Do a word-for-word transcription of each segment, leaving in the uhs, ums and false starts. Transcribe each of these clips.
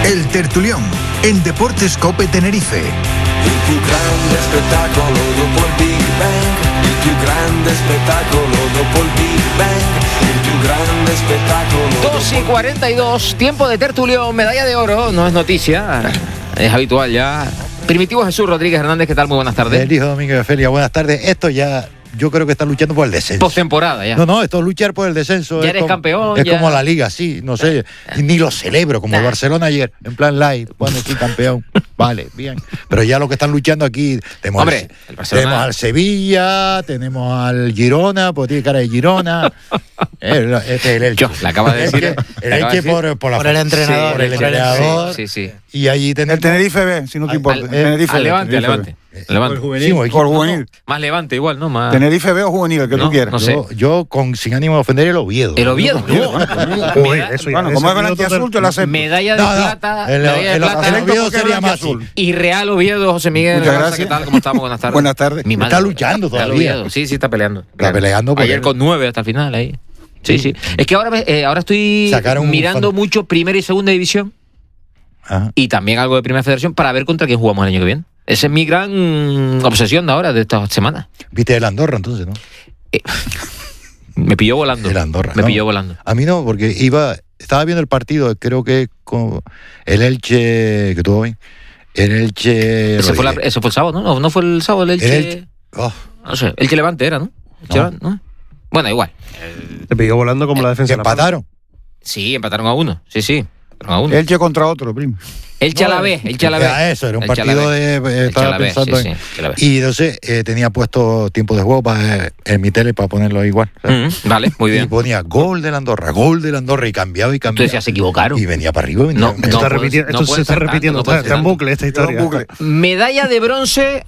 El Tertulión, en Deportes Cope Tenerife. Il più grande spettacolo dopo il Big Bang, il più grande spettacolo dopo il Big Bang, il più grande spettacolo. dos y cuarenta y dos, tiempo de Tertulión, medalla de oro, no es noticia, es habitual ya. Primitivo Jesús Rodríguez Hernández, ¿qué tal? Muy buenas tardes. El hijo Domingo de Felia, buenas tardes. Esto ya, yo creo que está luchando por el descenso. Postemporada ya. No, no, esto es luchar por el descenso. Ya es eres como, campeón. Es ya. como la Liga, sí, no sé, ni lo celebro, como Nah. el Barcelona ayer, en plan light, cuando soy campeón. Vale, bien. Pero ya lo que están luchando aquí, tenemos, Hombre, al, el Barcelona. tenemos al Sevilla, tenemos al Girona, pues tiene cara de Girona. Eh, este es el Elche. Yo, le acaba de decir. El Elche, el le acaba de Elche decir. por, por, la, Por el entrenador, por el por el entrenador. Sí, sí, sí. Y allí tenemos El Tenerife B, si no te Al- importa. Al, Tenerife al B, Levante, al Tenerife Levante. B. Levante. Sí, un equipo- Por juvenil. Más Levante igual, ¿no? Más... Tenerife B o juvenil, el que No, tú quieras. no sé. Yo, yo con, sin ánimo de ofender, el Oviedo. El Oviedo. Uy, Meda- eso ya, Bueno, ese como es minuto Blanquiazul, te lo acepto. Medalla de No, no, plata. el, medalla de el- plata. el Oviedo porque sería es más blanquiazul. así. Y Real Oviedo, José Miguel. Muchas Garza, gracias. ¿qué tal? ¿Cómo estamos? Buenas tardes. Buenas tardes. Mi Está luchando Real todavía. Oviedo. Sí, sí, está peleando. Está peleando por Ayer él. con nueve hasta el final ahí. Sí, sí. Es que ahora, me- eh, ahora estoy Sacaron un mirando fan- mucho Primera y Segunda División Ajá. y también algo de Primera Federación para ver contra quién jugamos el año que viene. Esa es mi gran obsesión de ahora, de estas semanas. Viste el Andorra entonces, ¿no? Me pilló volando. El Andorra. Me no. pilló volando. A mí no, porque iba, estaba viendo el partido, creo que con el Elche, que tuvo bien. El Elche. Ese fue, la- ese fue el sábado, ¿no? No, no fue el sábado el Elche. El Elche. Oh, No sé, Elche Levante era, ¿no? Elche No. Levante, ¿no? Bueno, igual. Te pilló volando como la defensa. que de la Palma. empataron. Sí, empataron a uno. Sí, sí. Empataron a uno. Elche contra otro, primo. Elche a la B. Elche a la B. Era eso, era un Elche a la partido B. de. eh, Elche a estaba la B, pensando sí, en- sí, Elche a la B. Y entonces eh, tenía puesto tiempo de juego para, eh, en mi tele para ponerlo igual. ¿sabes? Mm, vale, muy Y bien. ponía gol del Andorra, gol del Andorra y cambiaba y Tú cambiaba. decías, se equivocaron. Y venía para arriba y venía. No, venía- Esto, no está puede- repitiendo- no esto puede se está ser tanto, repitiendo, no está, puede está en ser bucle esta historia. bucle. Medalla de bronce.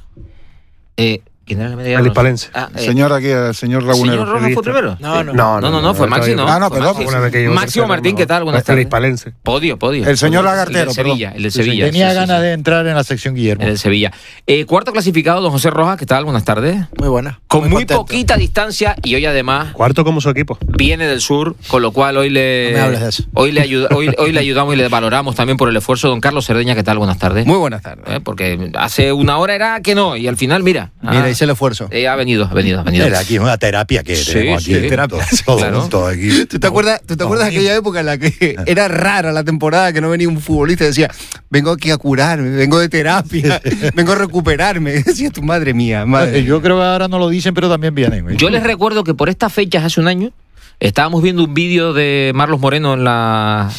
Eh, ¿Quién era la medalla de El bronce? Hispalense. Ah, eh, Señor aquí, el señor Lagunero. ¿Señor Rojas fue primero? No, no. No, No, no, no, fue Maxi, ¿no? Ah, no, Fue perdón. Maxi. Una vez que llegó Máximo tercero, Martín, no. ¿qué tal? Buenas El tardes. Hispalense. Podio, podio. El señor Podio. Lagartero, El del Sevilla, el del Sí, sí, Sevilla. tenía sí, sí, ganas sí. de entrar en la sección Guillermo. El del Sevilla. Eh, cuarto clasificado, don José Rojas, ¿qué tal? Buenas tardes. Muy buena. Con muy, contento. poquita distancia y hoy además Cuarto como su equipo. viene del sur, con lo cual hoy le No me hables de eso. hoy le ayuda, hoy, hoy le ayudamos y le valoramos también por el esfuerzo. Don Carlos Cerdeña, ¿qué tal? Buenas tardes. Muy buenas tardes. Eh, Porque hace una hora era que no y al final mira, Mira, ah, hice el esfuerzo. eh, ha venido, ha venido, ha venido. Era aquí una terapia que Sí, tenemos sí, aquí. terapia. Todo, todo Claro. junto aquí. ¿Tú te acuerdas, ¿tú te acuerdas de aquella época en la que era rara la temporada, que no venía un futbolista y decía, vengo aquí a curarme, vengo de terapia, vengo a recuperarme? Decía tu madre mía, madre. Yo creo que ahora no lo dicen, pero también vienen. ¿eh? Yo les recuerdo que por estas fechas hace un año estábamos viendo un vídeo de Marlos Moreno en la...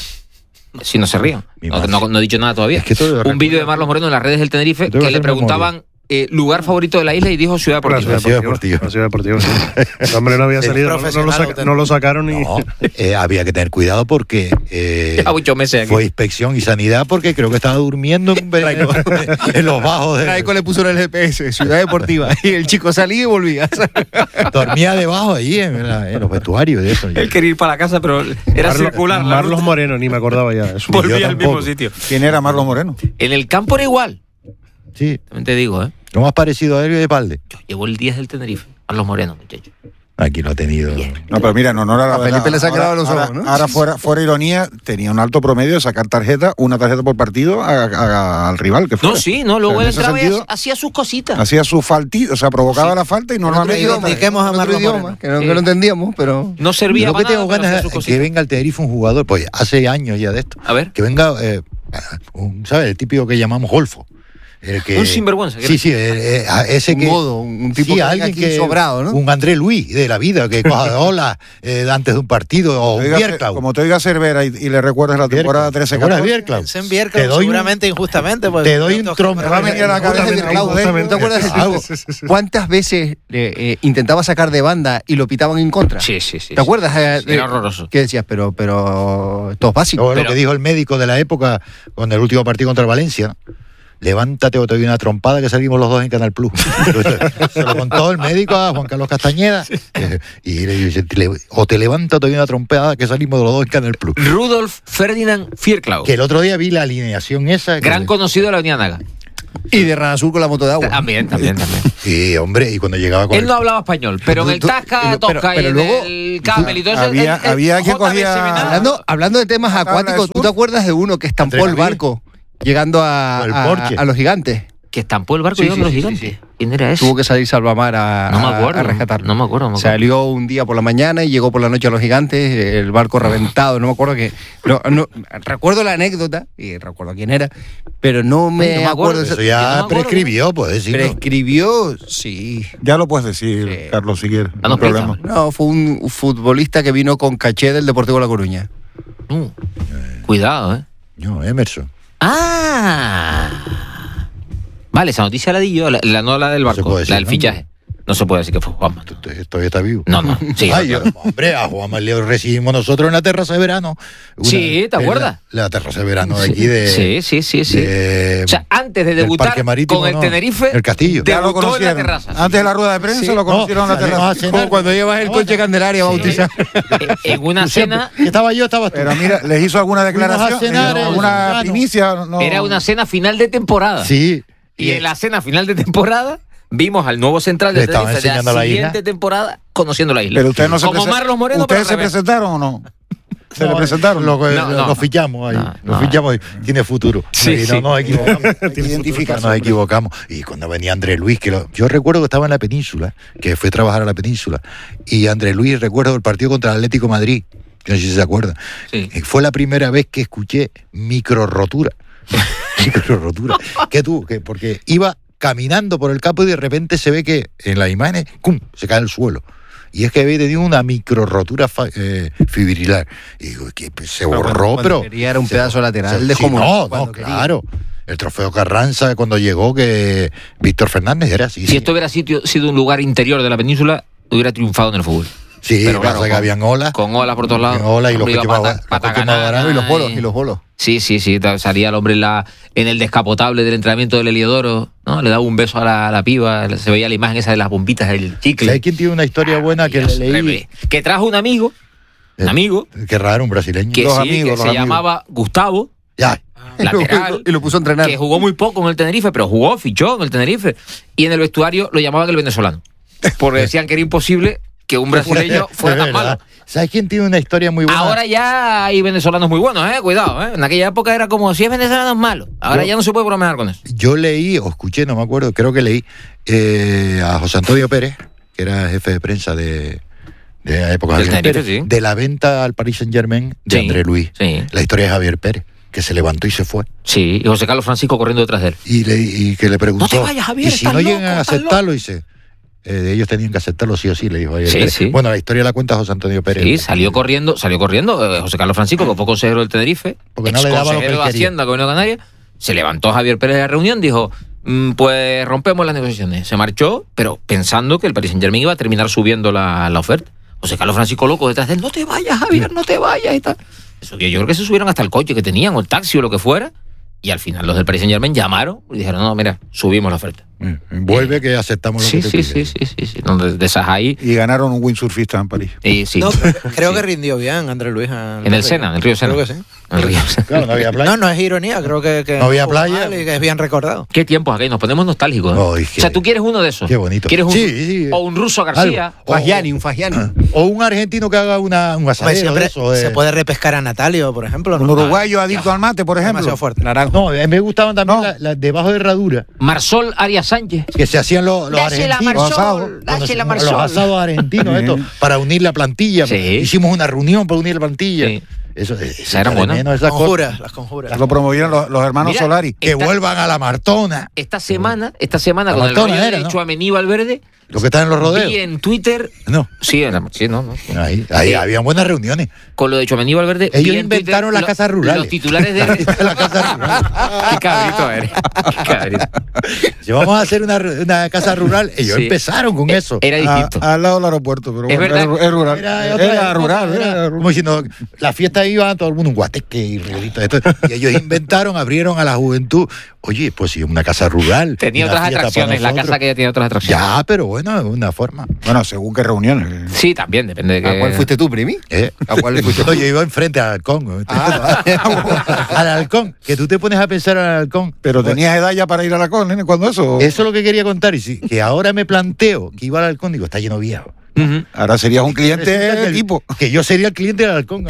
Si no se rían, Mi no, madre. no- no he dicho nada todavía. Es que todo lo Un recuerdo. vídeo de Marlos Moreno en las redes del Tenerife Yo tengo que que le hacer preguntaban eh, lugar favorito de la isla y dijo Ciudad Por la Deportiva. Ciudad Ciudad Deportiva. Deportiva. La Ciudad Deportiva, sí. El hombre no había El salido, no, no lo profesional saca- no lo sacaron y... No, eh, había que tener cuidado porque eh, Lleva muchos meses aquí. fue inspección y sanidad porque creo que estaba durmiendo en, un ve- en los bajos. De, Traico le puso en el G P S, Ciudad Deportiva, y el chico salía y volvía. dormía debajo allí en, la- en los vestuarios de eso. Él quería ir para la casa, pero era Marlo- circular. la Marlos ruta. Moreno, ni me acordaba ya de eso. Vol- Volvía yo al mismo tampoco. sitio. ¿Quién era Marlon Moreno? En el campo era igual. Sí, También te digo, ¿eh? lo más parecido a él es Valde. Llevó el diez del Tenerife. Marlos Moreno, muchachos. Aquí lo ha tenido. No, pero mira, en honor a la A Felipe verdad, le saca ahora- los ahora- ojos, ¿no? Ahora fuera, fuera ironía, tenía un alto promedio de sacar tarjeta, una tarjeta por partido a- a- al rival que fuera. No, sí, no, luego O sea, él en ese entraba y sentido, hacía sus cositas. hacía su faltito, o sea, provocaba la falta y En otro normalmente... idioma, Indiquemos a en otro Marlon idioma, Moreno. que no, Sí. que no entendíamos, pero... No servía Yo lo que para tengo nada, pero ganas hacía sus es que cositas. venga al Tenerife un jugador, pues hace años ya de esto. A ver. Que venga, eh, un, ¿sabes? El típico que llamamos golfo. El que, Un sinvergüenza, Sí, sí, el- eh, a ese Un que. modo, un tipo sí, que venga alguien aquí que. sobrado, ¿no? Un André Luis de la vida, que coja de ola eh, antes de un partido, o un Oiga, Bierclau. como te oiga Cervera y, y le recuerdas la temporada ¿Te trece acuerdas de catorce, Bierclau? Pensé en Te Bierclau, doy un- seguramente injustamente. porque te doy un creo que- trompo. me va a venir a la cabeza ¿Te Bierclau, acuerdas de- ¿eh? ¿te acuerdas de Algo. cuántas veces eh, eh, intentaba sacar de banda y lo pitaban en contra? Sí, sí, sí. ¿Te acuerdas? eh, Sí, era de- horroroso. ¿Qué decías? Pero, pero, esto es básico. O lo Pero- que dijo el médico de la época con el último partido contra el Valencia. Levántate o te doy una trompada que salimos los dos en Canal Plus. Entonces, se lo contó el médico a Juan Carlos Castañeda eh, y le dice, "Te- o te levantas o te doy una trompada que salimos los dos en Canal Plus. Rudolf Ferdinand Vierklau, Que el otro día vi la alineación esa. que gran le- conocido de la Unión Naga. Y de Radazur con la moto de agua. También, también, también. Y, hombre, y cuando llegaba con Él el- no hablaba español, pero en el Tú- tú- Tasca, pero- Tosca pero y en luego- el Camel y todo eso. había- el- el había quien J B cogía- seminal. Hablando, hablando de temas La tabla acuáticos, de ¿tú te surf. acuerdas de uno que estampó Andrés el Javier. barco llegando a, El a- Porsche. a los gigantes? Que estampó el barco Sí, y llegando sí, los sí, gigantes. sí, ¿Quién era ese? Tuvo que salir Salvamar a, No me a- acuerdo, a rescatarlo. no me acuerdo, no me acuerdo. Salió un día por la mañana y llegó por la noche a los gigantes, el barco reventado, no me acuerdo que... No, no, recuerdo la anécdota, y recuerdo quién era, pero no me, Ay, no me acuerdo. acuerdo. Eso Yo no ya me acuerdo. prescribió, pues decirlo. Prescribió, sí. Ya lo puedes decir, Sí. Carlos, si quieres. Ah, No no, hay problema. No, fue un futbolista que vino con caché del Deportivo La Coruña. Uh, cuidado, ¿eh? No, Emerson. Ah. Vale, esa noticia la di yo, la, la no la del No se barco, puede decir la del nombre. fichaje. No se puede decir que fue Juanma. Todavía está vivo. No, no. Sí, Ay, no, yo- hombre, a Juanma le recibimos nosotros en la terraza de verano. Una- Sí, ¿te en acuerdas? La, la terraza de verano de aquí de. sí, sí, sí, sí. de- O sea, antes de del debutar Parque Marítimo, con el no, Tenerife, el Castillo. Ya lo debutó en la conocieron. terraza. Antes de la rueda de prensa Sí. lo conocieron en la salimos terraza. a cenar. Como cuando llevas el coche Candelaria a bautizar. En una cena, Que estaba yo, estaba tú. Pero mira, ¿les hizo alguna declaración? a cenar ¿Les hizo en ¿Alguna verano. primicia? No. era una cena final de temporada. Sí. Y en la cena final de temporada vimos al nuevo central Le de estaban Tenerife de enseñando la la isla. siguiente temporada conociendo la isla. Pero ustedes no se Como presen- Marlos Moreno, ¿Ustedes pero se al revés. presentaron o no? ¿Se No, le presentaron? Lo, lo- No, no. lo fichamos ahí. No, lo no. fichamos y tiene futuro. Sí, y sí. no nos equivocamos. Identificación. No nos equivocamos. Y cuando venía Andrés Luis, que lo- yo recuerdo que estaba en la península, que fue a trabajar a la península, y Andrés Luis, recuerdo el partido contra el Atlético de Madrid, que no sé si se acuerdan. Sí. Y fue la primera vez que escuché micro rotura. micro rotura. ¿Qué tú? ¿Qué? Porque iba caminando por el campo y de repente se ve que en las imágenes, ¡cum!, se cae al suelo. Y es que había tenido una micro rotura fa- eh, fibrilar. Y digo, que se borró, Cuando pero... quería era un se- pedazo lateral se- de sí, como No, no, cuando quería. claro. El trofeo Carranza cuando llegó, que Víctor Fernández era así. Si sí. esto hubiera sitio- sido un lugar interior de la península, hubiera triunfado en el fútbol. Sí, pero pasa claro, que con- habían olas. Con olas por todos lados. Olas y los Hombre, iba coches más pata- ba- los pata coches más ganada, baratos Y los bolos, eh. y los bolos. Sí, sí, sí. ta- Salía el hombre en, la, en el descapotable del entrenamiento del Heliodoro, ¿no? Le daba un beso a la, a la piba, se veía la imagen esa de las bombitas del chicle. ¿Sabes quién tiene una historia buena que Dios, le leí? tremendo. Que trajo un amigo, un Eh, amigo, Qué raro, un brasileño. que, Los sí, amigos, que los se amigos. llamaba Gustavo, Ya. lateral, Y lo puso a entrenar. que jugó muy poco en el Tenerife, pero jugó, fichó en el Tenerife. Y en el vestuario lo llamaban el venezolano. Porque decían que era imposible que un brasileño fuera Es tan verdad. malo. ¿Sabes quién tiene una historia muy buena? Ahora ya hay venezolanos muy buenos, eh, cuidado, eh. En aquella época era como si es venezolano es malo. Ahora Yo- ya no se puede bromear con eso. Yo leí, o escuché, no me acuerdo, creo que leí, eh, a José Antonio Pérez, que era jefe de prensa de, de la época de Del Javier Tenerife, Pérez, sí. de la venta al Paris Saint Germain de Sí, André Luis. sí. La historia de Javier Pérez, que se levantó y se fue. Sí, y José Carlos Francisco corriendo detrás de él. Y, le, y que le preguntó, No te vayas, Javier, y si estás no llegan loco, a estás aceptarlo, dice, eh, ellos tenían que aceptarlo sí o sí, le dijo Javier Sí, Pérez. sí. Bueno, la historia la cuenta José Antonio Pérez. Sí, salió corriendo, salió corriendo eh, José Carlos Francisco, que fue consejero del Tenerife, Porque no le daba lo que consejero él de quería. Hacienda, gobierno de Canarias. Se levantó Javier Pérez de la reunión, dijo, "Mm, pues rompemos las negociaciones. Se marchó, pero pensando que el Paris Saint Germain iba a terminar subiendo la, la oferta. José Carlos Francisco loco detrás de él, no te vayas, Javier, no te vayas y tal. Eso, yo, yo creo que se subieron hasta el coche que tenían, o el taxi o lo que fuera. Y al final los del Paris Saint Germain llamaron y dijeron, no, mira, subimos la oferta. Mm, Vuelve que aceptamos lo Sí, que te sí, pide. sí, sí, sí, sí. Donde de esas ahí. Y ganaron un windsurfista en París. Y sí. No, creo Sí. que rindió bien Andrés Luis. En, En el Sena, en el río Sena. Creo que sí. En el río Sena. Claro, no había playa. No, no es ironía, creo que, que No había jugó playa. mal y que es bien recordado. Qué tiempos aquellos, nos ponemos nostálgicos. ¿eh? No, es que- O sea, tú quieres uno de esos. Qué bonito. ¿Quieres un, Sí, sí. O un ruso García. Algo. O- Fagiani, un Fagiani. O un argentino que haga una, un Hombre, asadero siempre de eso, eh. se puede repescar a Natalio, por ejemplo. Un ¿no? uruguayo adicto al mate, por ejemplo. Demasiado fuerte. Naranjo. No, a mí me gustaban también No. las la debajo de herradura, Marsol Arias Sánchez. que se hacían los, los Dásela, argentinos. Marsol, los asados, cuando dásela, se- Marsol. Los asados argentinos, esto, para unir la plantilla. Sí. Hicimos una reunión para unir la plantilla. Sí. Eso, eso Esas eran echa de buenas. menos esas cosas. Conjuras, las conjuras. Lo promovieron los, los hermanos Mira, Solari. Que Esta- vuelvan a la Martona. Esta semana, esta semana La con el Martona rollo era, de ¿no? Tchouaméni Valverde, Los que están en los rodeos. vi en Twitter. No. Sí, en la- sí, no, no. Ahí, ahí Sí. habían buenas reuniones. Con lo de Tchouaméni Valverde. Ellos vi en inventaron Twitter las lo- casas rurales. Los titulares de. la casa rural. Qué cabrito eres. Qué cabrito. Si vamos a hacer una, una casa rural, ellos Sí. empezaron con eso. Era distinto. A- al lado del aeropuerto, pero Es bueno, verdad. es, es rural. Era, Era, otra época, rural. era era rural. como diciendo, la fiesta iba todo el mundo un guateque y regalito. Esto, y ellos inventaron, abrieron a la juventud. Oye, pues sí, una casa rural. Tenía una otras fiesta para atracciones, la nosotros. casa que ya tenía otras atracciones. Ya, pero bueno, es una forma. Bueno, según qué reuniones. Sí, también, depende de que... ¿A cuál fuiste tú, Primi? ¿Eh? ¿A cuál fuiste tú? Oye, iba enfrente al halcón. Ah, al halcón, que tú te pones a pensar al halcón. Pero tenías edad ya para ir a la con, ¿eh? ¿Cuándo eso? Eso es lo que quería contar. Y sí, que ahora me planteo que iba al halcón, digo, está lleno viejo. Ujú. Ahora serías un Resulta cliente que, el- tipo. que yo sería el cliente del halcón.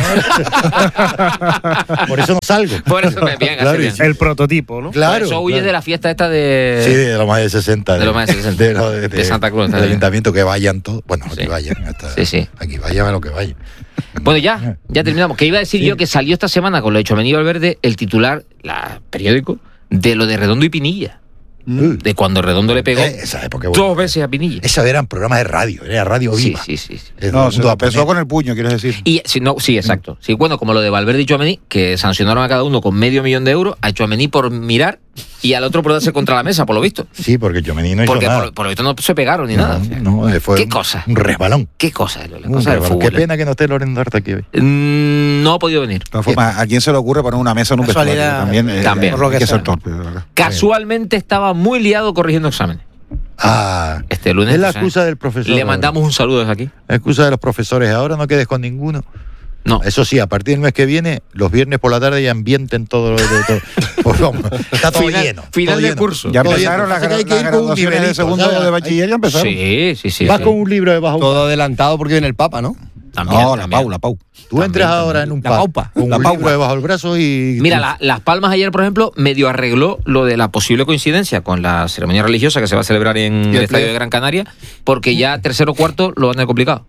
ahora. Por eso no salgo. Por eso me bien, Claro, hace bien. y sí. El prototipo, ¿no? Claro. Por eso huyes claro. de la fiesta esta de... Sí, de los más de sesenta. De los más de sesenta. De, lo de- De Santa Cruz, Del está bien. ayuntamiento, que vayan todos. Bueno, Sí. que vayan. Hasta, Sí, sí. Aquí vayan a lo que vayan. Bueno, ya, ya terminamos. Que iba a decir Sí. yo que salió esta semana con lo de Tchouaméni y Valverde el titular, la periódico, de lo de Redondo y Pinilla. Uh, De cuando Redondo le pegó eh, esa época, dos veces a Pinilla. Esos eran programas de radio, era radio Sí, viva. sí, sí, sí. El No, mundo se lo japonés. pesó con el puño, quieres decir. Y si no, sí, exacto. Sí, bueno, como lo de Valverde y Tchouaméni, que sancionaron a cada uno con medio millón de euros, a Tchouaméni por mirar y al otro por darse contra la mesa, por lo visto. Sí, porque Tchouaméni no hizo Porque nada. por, por lo visto no se pegaron ni no, nada. no, eh, fue ¿Qué un, cosa? un resbalón. ¿Qué cosa es lo- la Un cosa del resbalón. fútbol? Qué pena que no esté Lorenzo Arta aquí hoy. Mm, no ha podido venir. De todas formas, ¿a quién se le ocurre poner una mesa en un vestuario? Casualidad. También, eh, También. hay Por lo que que ser sea. torpe, de verdad. Casualmente estaba muy liado corrigiendo exámenes. Ah, Este lunes. es la o sea, excusa del profesor. Le mandamos un saludo desde aquí. La excusa de los profesores. Ahora no quedes con ninguno. No. Eso sí, a partir del mes que viene, los viernes por la tarde ya ambienten todo lo de todo. Pues vamos, está todo Final- lleno. final todo de lleno. curso. Ya Todo empezaron lleno. las, Pasa que hay que las ir con un graduaciones de nivelito, segundo ¿sabes? de bachiller, ya empezaron. Sí, sí, sí. Vas sí. con un libro de bajo. todo adelantado porque viene el Papa, ¿no? También, no, la también. Pau, la Pau. Tú entras También, ahora también. en un La pub paupa, con la un paupa. libro debajo del brazo y... Mira, la- Las Palmas ayer, por ejemplo, medio arregló lo de la posible coincidencia con la ceremonia religiosa que se va a celebrar en el el estadio play- de Gran Canaria, porque ya tercero o cuarto lo van a tener complicado.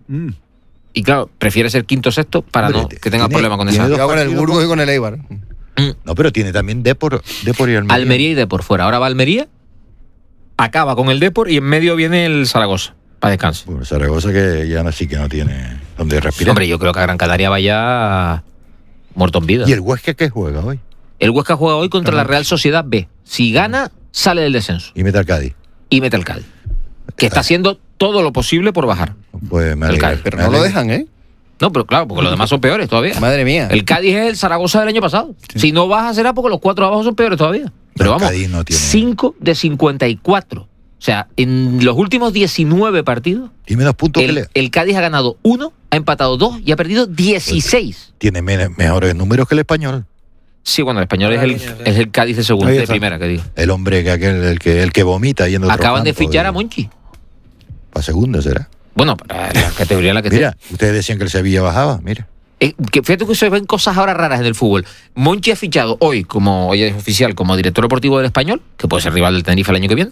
Y claro, prefiere ser quinto o sexto para Hombre, no te- que tenga tiene- problema con tiene esa. dos Cuidado con el partidos Burgos con- y con el Eibar. Mm. No, pero tiene también Depor, Depor y Almería. Almería y Depor fuera. Ahora va Almería, acaba con el Depor y en medio viene el Zaragoza para descanso. Bueno, Zaragoza que ya no, sí que no tiene donde respirar. Hombre, yo creo que a Gran Canaria vaya muerto en vida. ¿Y el Huesca qué juega hoy? El Huesca juega hoy contra la Real Sociedad B. Si gana, sale del descenso Y mete al Cádiz. y mete al Cádiz, que está haciendo todo lo posible por bajar. Pues me El alegra, Cádiz, Pero me no lo alegra. dejan, ¿eh? No, pero claro, porque los demás son peores todavía. Madre mía. El Cádiz es el Zaragoza del año pasado. Si no baja será porque los cuatro de abajo son peores todavía. Pero No, el vamos, Cádiz no tiene- cinco de cincuenta y cuatro. O sea, en los últimos diecinueve partidos, Dime los puntos que el, le... el Cádiz ha ganado uno, ha empatado dos y ha perdido dieciséis. Tiene me- mejores números que el español. Sí, bueno, el español es el, es el Cádiz de segunda, Ahí de está. primera, que digo. El hombre que aquel, el que el que vomita yendo a otro Acaban de campo, fichar a y- Monchi. Para segunda será. Bueno, para la categoría en la que Mira, ustedes decían que el Sevilla bajaba, mira. Eh, que fíjate que se ven cosas ahora raras en el fútbol. Monchi ha fichado hoy, como hoy es oficial, como director deportivo del Español, que puede ser rival del Tenerife el año que viene,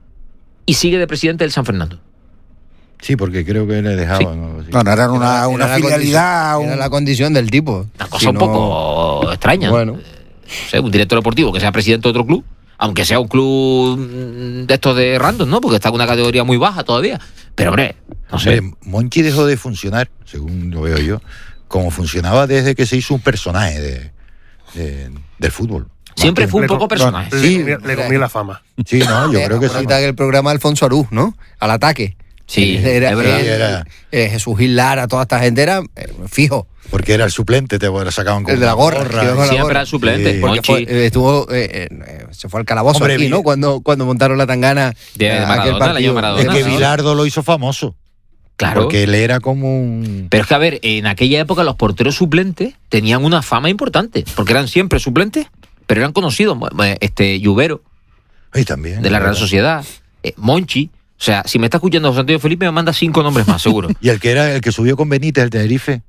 y sigue de presidente del San Fernando. Sí, porque creo que le dejaba. Sí. ¿no? Sí. No, no, era una, Era una la filialidad. condición- Era un- la condición del tipo. Una cosa Si un no- poco extraña. Bueno. No sé, un director deportivo que sea presidente de otro club, aunque sea un club mm, de estos de random, ¿no? Porque está en una categoría muy baja todavía. Pero, hombre, no sé. Hombre, Monchi dejó de funcionar, según lo veo yo, como funcionaba desde que se hizo un personaje de, de- del fútbol. Siempre fue un Le poco co- personaje. Le, Sí. comí, le comí la fama. Sí, no, yo Eh, creo que sí. ahorita que el programa de Alfonso Arús, ¿no? Al ataque. Sí, Era- es verdad. eh, era- eh, Jesús Gil Lara, toda esta gente era eh, fijo. Porque era el suplente, te sacaban con El de la una gorra, que iba con la Siempre gorra. era suplente. Sí. Porque Monchi, fue- eh, estuvo, eh, eh, se fue al calabozo Hombre, aquí, vi- ¿no? Cuando, cuando montaron la tangana. De eh, Maradona, aquel el partido. año Maradona. Es que ¿no? Bilardo lo hizo famoso. claro. Porque él era como un... Pero es que, a ver, en aquella época los porteros suplentes tenían una fama importante, porque eran siempre suplentes, pero eran conocidos. Este Lluvero, Y también. de la Real Sociedad, eh, Monchi. O sea, si me está escuchando José Antonio Felipe, me manda cinco nombres más, seguro. Y el que era el que subió con Benítez, el Tenerife,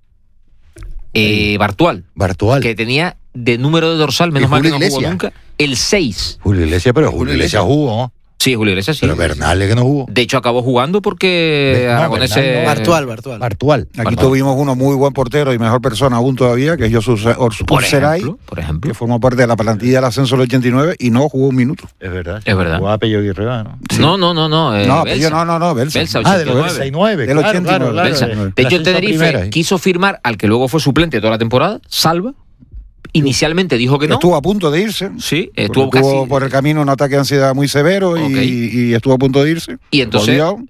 Eh, Bartual, Bartual. que tenía de número de dorsal, menos Y mal que Julio no jugó Iglesias. nunca, el seis. Julio Iglesias, pero Julio, Julio Iglesias Iglesias. jugó. Sí, Julio Iglesias sí. Pero Bernal es que no jugó. De hecho, acabó jugando porque No, Aragonés Bernal no. se- Bartual, Bartual. Bartual. Aquí Bueno. tuvimos uno muy buen portero y mejor persona aún todavía, que es Josu Por Seray, ejemplo, por ejemplo. que formó parte de la plantilla del ascenso del ochenta y nueve y no jugó un minuto. Es verdad. Es verdad. Jugaba Pello Aguirre, ¿no? No, no, no, no. eh, no, Belsa. pero yo no, no, no, Belsa. Belsa, Ah, del ochenta y nueve. ochenta y nueve. Del claro, ochenta y nueve. claro, Belsa. claro. De hecho, el La ascenso Tenerife primera, ¿eh? quiso firmar al que luego fue suplente toda la temporada, Salva. Inicialmente dijo que no. Estuvo a punto de irse. Sí, porque estuvo tuvo casi. por el camino un ataque de ansiedad muy severo y, Ok. y estuvo a punto de irse. Y entonces- Volvió.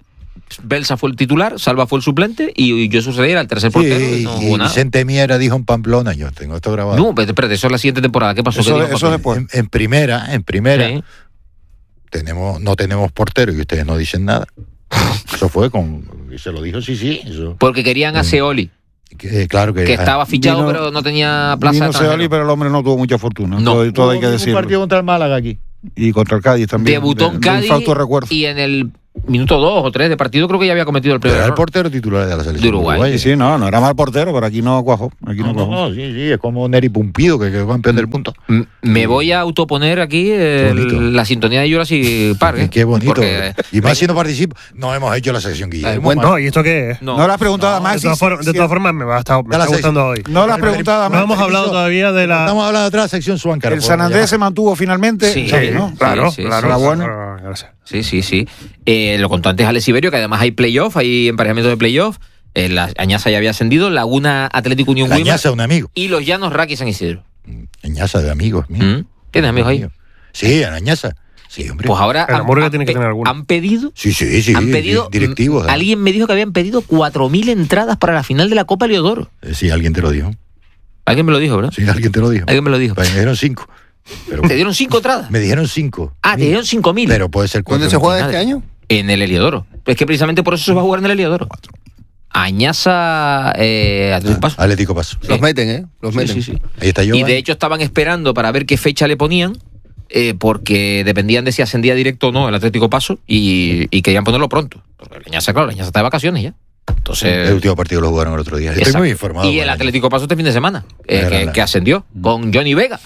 Belsa fue el titular, Salva fue el suplente y yo sucedí era el tercer portero. Sí, y no y hubo nada. Vicente Miera dijo en Pamplona, yo tengo esto grabado. No, pero espérate, eso es la siguiente temporada. ¿Qué pasó? Eso- ¿Qué dijo eso Papi? después. En, en primera, en primera, Sí. tenemos, no tenemos portero y ustedes no dicen nada. Eso fue con, se lo dijo, sí, sí. Eso. Porque querían a Seoli, Que, eh, claro que, que estaba fichado Vino- pero no tenía plaza. Vino extranjero. Seoli, pero el hombre no tuvo mucha fortuna. No. Todo, todo hay que un decirlo. partido contra el Málaga aquí. Y contra el Cádiz también. Debutó de- en de Cádiz infausto recuerdo. y en el minuto dos o tres de partido creo que ya había cometido el Pero primer era el error. portero titular de la selección De Uruguay. uruguaya. Sí, sí, no, no era mal portero, pero aquí no cuajó. Aquí no, No, no, cuajó. no, sí, sí, es como Neri Pumpido, que quedó campeón del punto. M- Me voy a autoponer aquí el- bonito. la sintonía de Jurassic Park. ¿eh? Qué bonito. Porque- y más si no participa, no hemos hecho la sección Guillermo. bueno, No, ¿y esto qué es? No, No, le has preguntado a De Maxi. todas, si- formas, de si- todas formas, me, va a estar, me Da la está sección. gustando hoy. No le has preguntado a No Maxi. hemos hablado si- todavía de la... Estamos hablando de la sección Suáncara. El San Andrés se mantuvo finalmente. Sí. Sí, ¿no? Claro, Sí, sí, claro. sí. Enhorabuena. Ah, gracias. Sí, sí, sí. Eh, lo contó antes Alex Iberio, que además hay playoff, hay emparejamiento de playoff. Eh, la Añaza ya había ascendido, Laguna Atlético Unión La Guimar Añaza, un amigo. y los Llanos Raki San Isidro. Añaza de amigos. mío. ¿Mm? ¿Tienes amigos ahí? Mío. Sí, en Añaza. Sí, hombre. Pues ahora En la han, murga han tiene que pe- tener alguno. han pedido, sí, sí, sí. han pedido, directivos. mm, alguien me dijo que habían pedido cuatro mil entradas para la final de la Copa Leodoro. Eh, Sí, alguien te lo dijo. Alguien me lo dijo, ¿verdad? Sí, alguien te lo dijo. Alguien me lo dijo. Pues me dijeron cinco. Pero ¿Te dieron cinco entradas? me dijeron cinco. Ah, te dieron cinco mil. Pero puede ser cuatro. ¿Dónde se juega Madre. este año? En el Heliodoro. Es que precisamente por eso se va a jugar en el Heliodoro. Añaza eh, Atlético Paso. Atlético Paso. Los meten, ¿eh? Los Sí, meten. sí, sí. Ahí está yo. Y de hecho estaban esperando para ver qué fecha le ponían, eh, porque dependían de si ascendía directo o no el Atlético Paso y, y querían ponerlo pronto. Porque el Añaza, claro, el Añaza está de vacaciones ya. Entonces, El último partido lo jugaron el otro día. Estoy exacto. muy informado. Y el Atlético Paso este fin de semana, eh, Era que, la- que ascendió con Johnny Vega,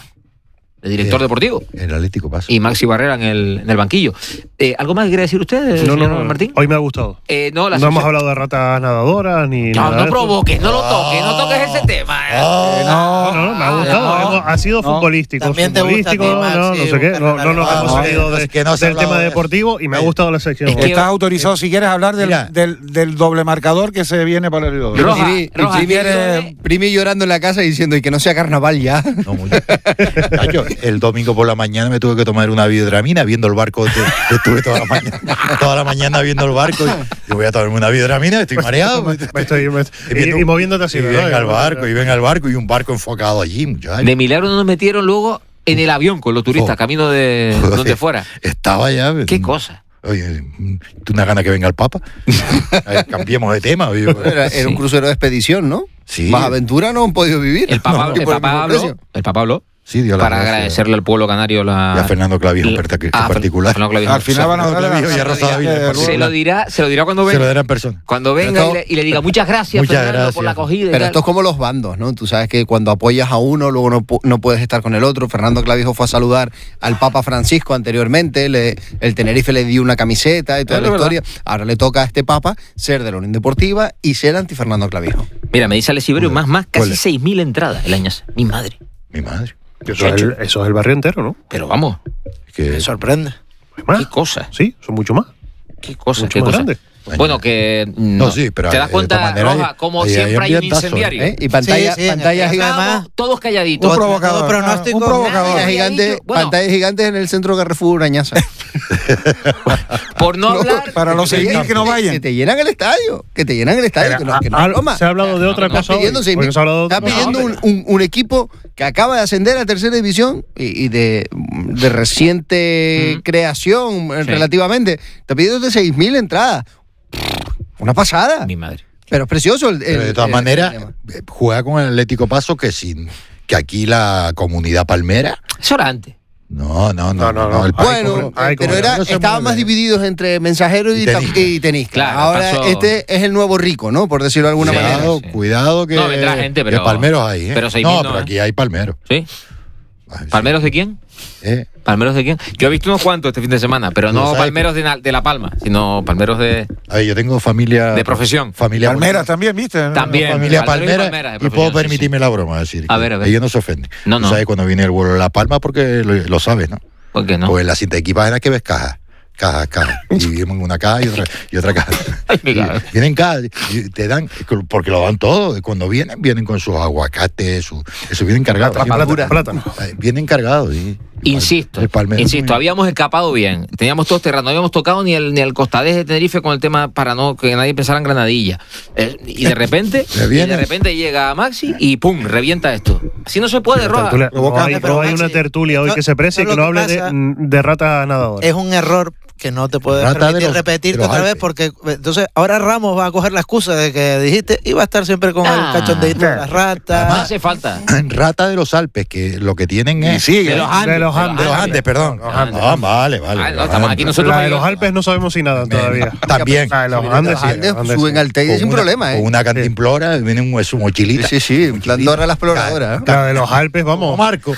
el director Bien. deportivo, El Atlético Paso. y Maxi Barrera en el, en el banquillo. Eh, ¿Algo más que quiere decir usted, No, señor no, no. Martín? Hoy me ha gustado. Eh, no, la No hemos sección- hablado de ratas nadadoras ni No, nada de no eso. provoques, no lo toques, no toques ese tema. eh. No, no, me ha gustado. no. Hemos- ha sido No. futbolístico. También te gusta a ti, futbolístico, no, no Maxi, sé qué. No, no nos buscar hemos la salido nada. de- Es que no se ha del hablado tema de- deportivo y me ha Eh, gustado la sección. es que- Estás autorizado si quieres hablar del, Mira. del, del doble marcador que se viene para el Heliodoro. Roja, Primi, y roja, Primi, ¿quieres- Primi llorando en la casa diciendo y que no sea carnaval ya. No, muy bien. Cacho, el domingo por la mañana me tuve que tomar una biodramina viendo el barco. Te- Estuve toda la mañana, toda la mañana viendo el barco. Y yo voy a tomarme una biodramina, estoy mareado. Me estoy- me- Y viendo- y, y moviéndote así, y ¿verdad? venga al barco, y venga al barco, y un barco enfocado allí, muchachos. De milagro no nos metieron luego en el avión con los turistas, Oh. camino de Joder, donde fuera. Estaba ya. Qué cosa. Oye, ¿tú una gana que venga el Papa? A ver, cambiemos de tema. oye. Era, era Sí. un crucero de expedición, ¿no? Sí. Más aventura no han podido vivir. El Papa, No, el por el Papa mismo habló, precio. el Papa habló Sí, dio las para gracias. agradecerle al pueblo canario la... Y a Fernando Clavijo en la- partic- en Ah, particular. Fernando Clavijo. Al final van a hablar de Clavijo la- y a Rosa Dávila en Se particular. Se lo dirá, se lo dirá cuando Se lo venga. dará en persona. Cuando venga Pero y le, y le diga muchas gracias, Muchas Fernando, gracias. por la acogida. y Pero tal. esto es como los bandos, ¿no? Tú sabes que cuando apoyas a uno, luego no, pu- no puedes estar con el otro. Fernando Clavijo fue a saludar al Papa Francisco anteriormente, le- el Tenerife le dio una camiseta y toda Es la verdad. historia. Ahora le toca a este Papa ser de la Unión Deportiva y ser anti-Fernando Clavijo. Mira, me dice Alex Iberio, más, más, ¿Cuál casi es? seis mil entradas el año. Mi madre. Mi madre. Eso es, el, eso es el barrio entero, ¿no? Pero vamos, Es que Me sorprende. ¿Hay más? qué cosa, Sí, son mucho más. qué cosa, Mucho qué más cosa. grande. Bueno, que... No, sí, pero ¿Te das de cuenta, todas maneras, Roja, como ahí hay siempre hay un ambientazo, incendiario? ¿eh? Y pantalla, Sí, sí, pantalla en el- gigante. además- Todos calladitos. Un provocador. todo pronóstico. Un provocador. Pantallas gigantes, Bueno. pantallas gigantes en el centro Carrefour Añaza. Por no hablar... Para los seis mil que no Que vayan. te llenan el estadio. Que te llenan el estadio. Que no, que no Ha- es broma. se ha hablado de No, otra no, cosa Está hoy, pidiendo seis porque mil. se ha hablado de Está otra cosa. pidiendo un, un- un equipo que acaba de ascender a tercera división y, y de, de reciente Mm. creación eh, Sí. relativamente. Está pidiendo de seis mil entradas. Una pasada. Mi madre. Pero es precioso el, Pero el- de todas el- maneras, el tema. eh, juega con el Atlético Paso que sin que aquí la comunidad palmera. Eso era antes. No, no, no, No, no, no, no. el Ay, Bueno, como- ay, pero como- era, no se estaban mueve. más divididos entre mensajeros y, Y ta- tenista. y tenista. Claro, Ahora pasó- este es el nuevo rico, ¿no? Por decirlo de alguna Sí. manera. Cuidado, sí. cuidado que, No, vendrá gente, pero- que palmeros hay, ¿eh? pero seis no, mil no, pero ¿eh? aquí hay palmeros. ¿Sí? Ay, sí. ¿Palmeros de quién? ¿Eh? ¿Palmeros de quién? Yo he visto unos cuantos este fin de semana, pero Tú no sabes palmeros de, na- de La Palma, sino palmeros de, A ver, yo tengo familia. de profesión. Familia Palmeras también, ¿viste? También. Familia Palmeros y palmera. palmeras de Y, profesión, puedo sí, permitirme la broma, es decir. A que ver, a ver. Ellos no se ofenden. No, Tú no. sabes cuando viene el vuelo de La Palma porque lo, lo sabes, ¿no? ¿Por qué no? Pues en la cinta de equipaje que ves cajas. Cajas, cajas. Y vienen una caja y otra, y otra caja. Ay, mi Y cabrón. vienen cajas y te dan, porque lo dan todo. Y cuando vienen, vienen con sus aguacates, su, eso vienen cargados. Plátano, plátano. Ay, Vienen cargados, sí. Insisto, El Palmero insisto, muy- habíamos escapado bien. Teníamos todos terrenos, no habíamos tocado ni el, ni el costadez de Tenerife con el tema para no que nadie pensara en Granadilla. Eh, y de repente, Le y viene. de repente llega Maxi y ¡pum! Revienta esto. Así no se puede, Roa. Tertulia- no Provoca- hay, pero no hay Maxi, una tertulia hoy no- que se precie no que lo no que hable de, pasa- de rata nadadora. Es un error que no te puedes Rata de permitir los- repetirte de los otra vez Alpes. porque entonces ahora Ramos va a coger la excusa de que dijiste y va a estar siempre con Ah, el cachondeito de las No ratas. hace falta. Rata de los Alpes, que lo que tienen es... Sí, De los Andes. de los Andes. De los Andes, perdón. Los Andes. Ah, vale, vale. Ah, no, estamos aquí nosotros. La de los Alpes no sabemos si nada todavía. También. La de los Los Andes, sí, Andes los Andes suben sí. al Teide Con sin una- problema, ¿eh? Con una cantimplora, viene un, su mochilita. Sí, sí, en plan Dora la exploradora, ¿eh? La de los Alpes, Como vamos. Marco.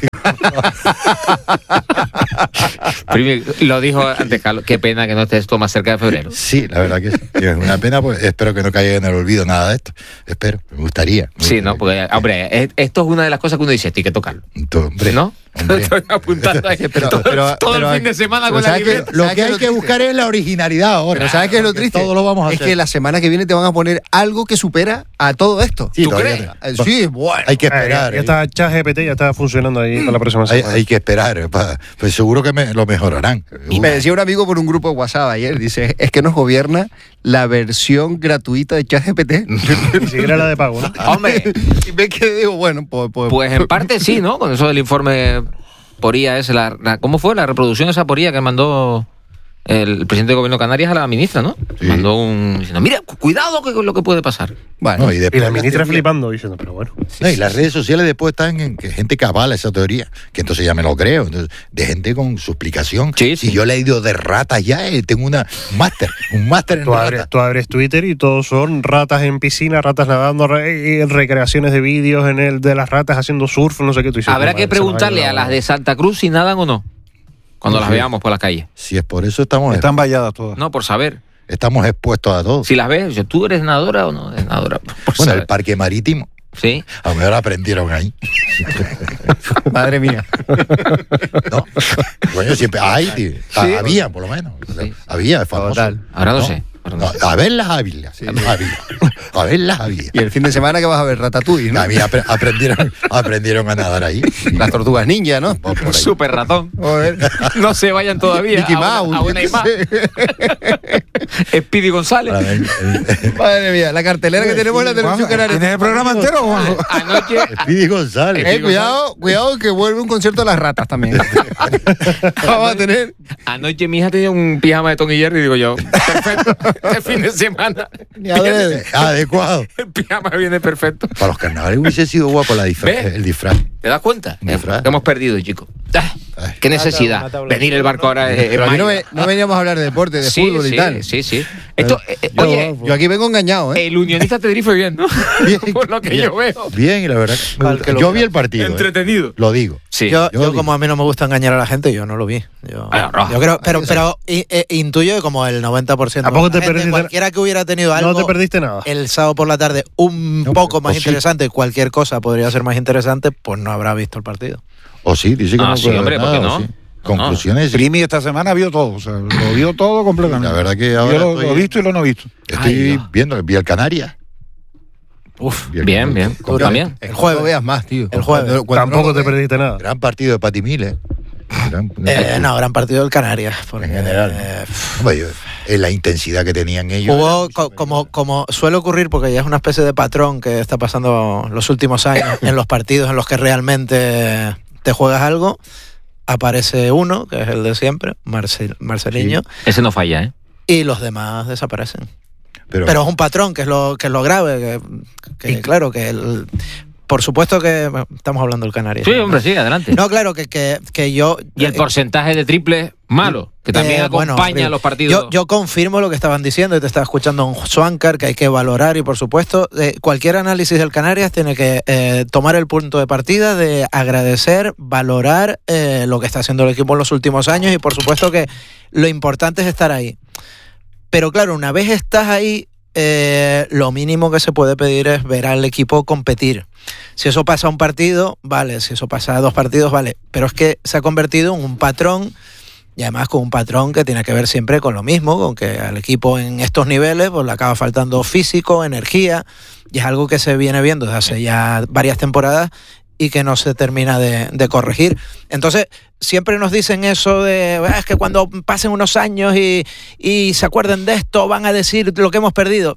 Primi, lo dijo antes Carlos, qué pena que no estés esto más cerca de febrero. Sí, la verdad que sí. Es una pena, pues espero que no caiga en el olvido nada de esto. Espero, me gustaría. me Sí, ¿no? gustaría. Porque, hombre, es- esto es una de las cosas que uno dice, esto hay que tocarlo. Entonces, hombre, ¿No? hombre. Estoy apuntando ahí. Pero- todo pero- todo pero- el fin de semana pero con la ¿sabes qué? libreta. Lo ¿Sabes que qué hay es lo que triste? buscar es la originalidad ahora. Pero ¿sabes qué es lo Porque triste? Todo lo vamos a es hacer. que la semana que viene te van a poner algo que supera a todo esto. Sí, ¿Tú todavía crees? no. Eh, Sí, bueno. Hay que Eh, ya, esperar. ya eh. está ChatGPT, ya está funcionando ahí para la próxima Hay, semana. hay que esperar. eh, pa- pues seguro que me, lo mejorarán. Y me decía un amigo por un grupo de WhatsApp ayer, dice, es que nos gobierna la versión gratuita de ChatGPT. Ni siquiera la de pago, ¿no? Hombre, Y me quedé, digo, bueno, pues... pues, pues en parte sí, ¿no? Con eso del informe por I A ese, la, la- ¿cómo fue? La reproducción esa por I A que mandó el presidente del gobierno de Canarias a la ministra, ¿no? Sí. Mandó un... diciendo, mira, cu- cuidado que con lo que puede pasar. bueno, No, y, Y después la ministra teorías- flipando diciendo, pero bueno. No, y las redes sociales después están en que gente que avala esa teoría, que entonces ya me lo creo, entonces, de gente con su explicación. Sí, Si sí. yo he leído de ratas ya, eh, tengo una, un máster, un máster en Tú abres, ratas. tú abres Twitter y todos son ratas en piscina, ratas nadando, re- y recreaciones de vídeos en el de las ratas haciendo surf, no sé qué. Tú dices, Habrá "No, que se nos ha preguntarle ido a la las de olla". Santa Cruz si nadan o no. Cuando Sí. las veamos por la calle. Si es por eso estamos, están valladas todas. No, por saber. estamos expuestos a todo. Si las ves, yo, ¿tú eres nadadora o no eres nadadora? Por Bueno, saber. el parque marítimo, Sí. a lo mejor aprendieron ahí. Madre mía. ¿No? Bueno, siempre hay, tío. Ah, Sí. había, por lo menos. Sí. Había, es famoso. Total. Ahora no, No. sé. Ahora no No, sé. a ver las había. había. A ver las había. Y el fin de semana que vas a ver Ratatouille, ¿no? A mí apre- aprendieron, aprendieron a nadar ahí. Las tortugas ninja, ¿no? Por- por ahí. Super ratón. Joder. No se vayan todavía. Mickey a una- Mouse. A una yo y más. qué sé. Speedy González. Para ver, el- Madre mía, la cartelera que tenemos en la televisión canaria. ¿Tienes el programa entero, Juanjo? Anoche. Speedy González. Eh, cuidado, cuidado que vuelve un concierto de las ratas también. Vamos a tener. Anoche mi hija tenía un pijama de Tom y Jerry y digo yo, perfecto, este fin de semana. Eh, Adecuado. El pijama viene perfecto. Para los carnavales hubiese sido guapo la disfra- ¿Ves? el disfraz. ¿Te das cuenta? Un disfraz. Que hemos perdido, chicos. Ah, Ay. qué necesidad. Una tabla- Venir el barco ahora es, es Pero aquí no, mayo. ve- no veníamos a hablar de deporte, de Sí, fútbol sí, y tal. sí, sí. Esto, eh, eh, Yo, oye, yo aquí vengo engañado, ¿eh? el unionista Tenerife bien, ¿no? Bien, Por lo que bien. yo veo. Bien, y la verdad. que me Al gusta. que lo Yo vea. vi el partido. eh. Entretenido. Lo digo. Sí. Yo, yo yo digo. como a mí no me gusta engañar a la gente, yo no lo vi. Yo, Ah, no. yo creo, pero, pero i- eh, intuyo que como el noventa por ciento Tampoco de te la gente, perdiste- cualquiera que hubiera tenido algo No te perdiste nada. el sábado por la tarde un No, poco o más sí. interesante, cualquier cosa podría ser más interesante, pues no habrá visto el partido. O sí, dice que Ah, no. sí, puede hombre, ver ¿por qué nada, no? o sí. No, no. Conclusiones. Primi esta semana vio todo, o sea, lo vio todo completamente. La verdad que ahora Yo lo, estoy- lo he visto y lo no visto. Estoy Ay, Dios. viendo, vi el Canarias. Uf, Vi el bien, Canarias. bien. Con- También. El jueves. No veas más, tío. El jueves. Cuando- cuando Tampoco no te lo veas- perdiste nada. Gran partido de Patimiles. Gran- Eh, no, gran partido del Canarias. Porque, En general. eh, Hombre, yo- es la intensidad que tenían ellos. Jugó co- como, como suele ocurrir, porque ya es una especie de patrón que está pasando los últimos años en los partidos en los que realmente te juegas algo. Aparece uno, que es el de siempre, Marcel, Marceliño, Ese no falla, ¿eh? y los demás desaparecen. Pero, Pero es un patrón, que es lo, que es lo grave. Que, que, claro, que el, por supuesto que bueno, estamos hablando del Canarias. Sí, hombre, sí, adelante. No, claro, que, que, que yo... Y el porcentaje de triple malo, que también Eh, bueno, acompaña horrible. los partidos. Yo, yo confirmo lo que estaban diciendo y te estaba escuchando un Swankar que hay que valorar y por supuesto eh, cualquier análisis del Canarias tiene que eh, tomar el punto de partida de agradecer, valorar eh, lo que está haciendo el equipo en los últimos años y por supuesto que lo importante es estar ahí. Pero claro, una vez estás ahí, eh, lo mínimo que se puede pedir es ver al equipo competir. Si eso pasa a un partido, vale. Si eso pasa a dos partidos, vale. Pero es que se ha convertido en un patrón y además con un patrón que tiene que ver siempre con lo mismo, con que al equipo en estos niveles pues le acaba faltando físico, energía, y es algo que se viene viendo desde hace ya varias temporadas y que no se termina de, de corregir. Entonces, siempre nos dicen eso de, es que cuando pasen unos años y, y se acuerden de esto, van a decir lo que hemos perdido.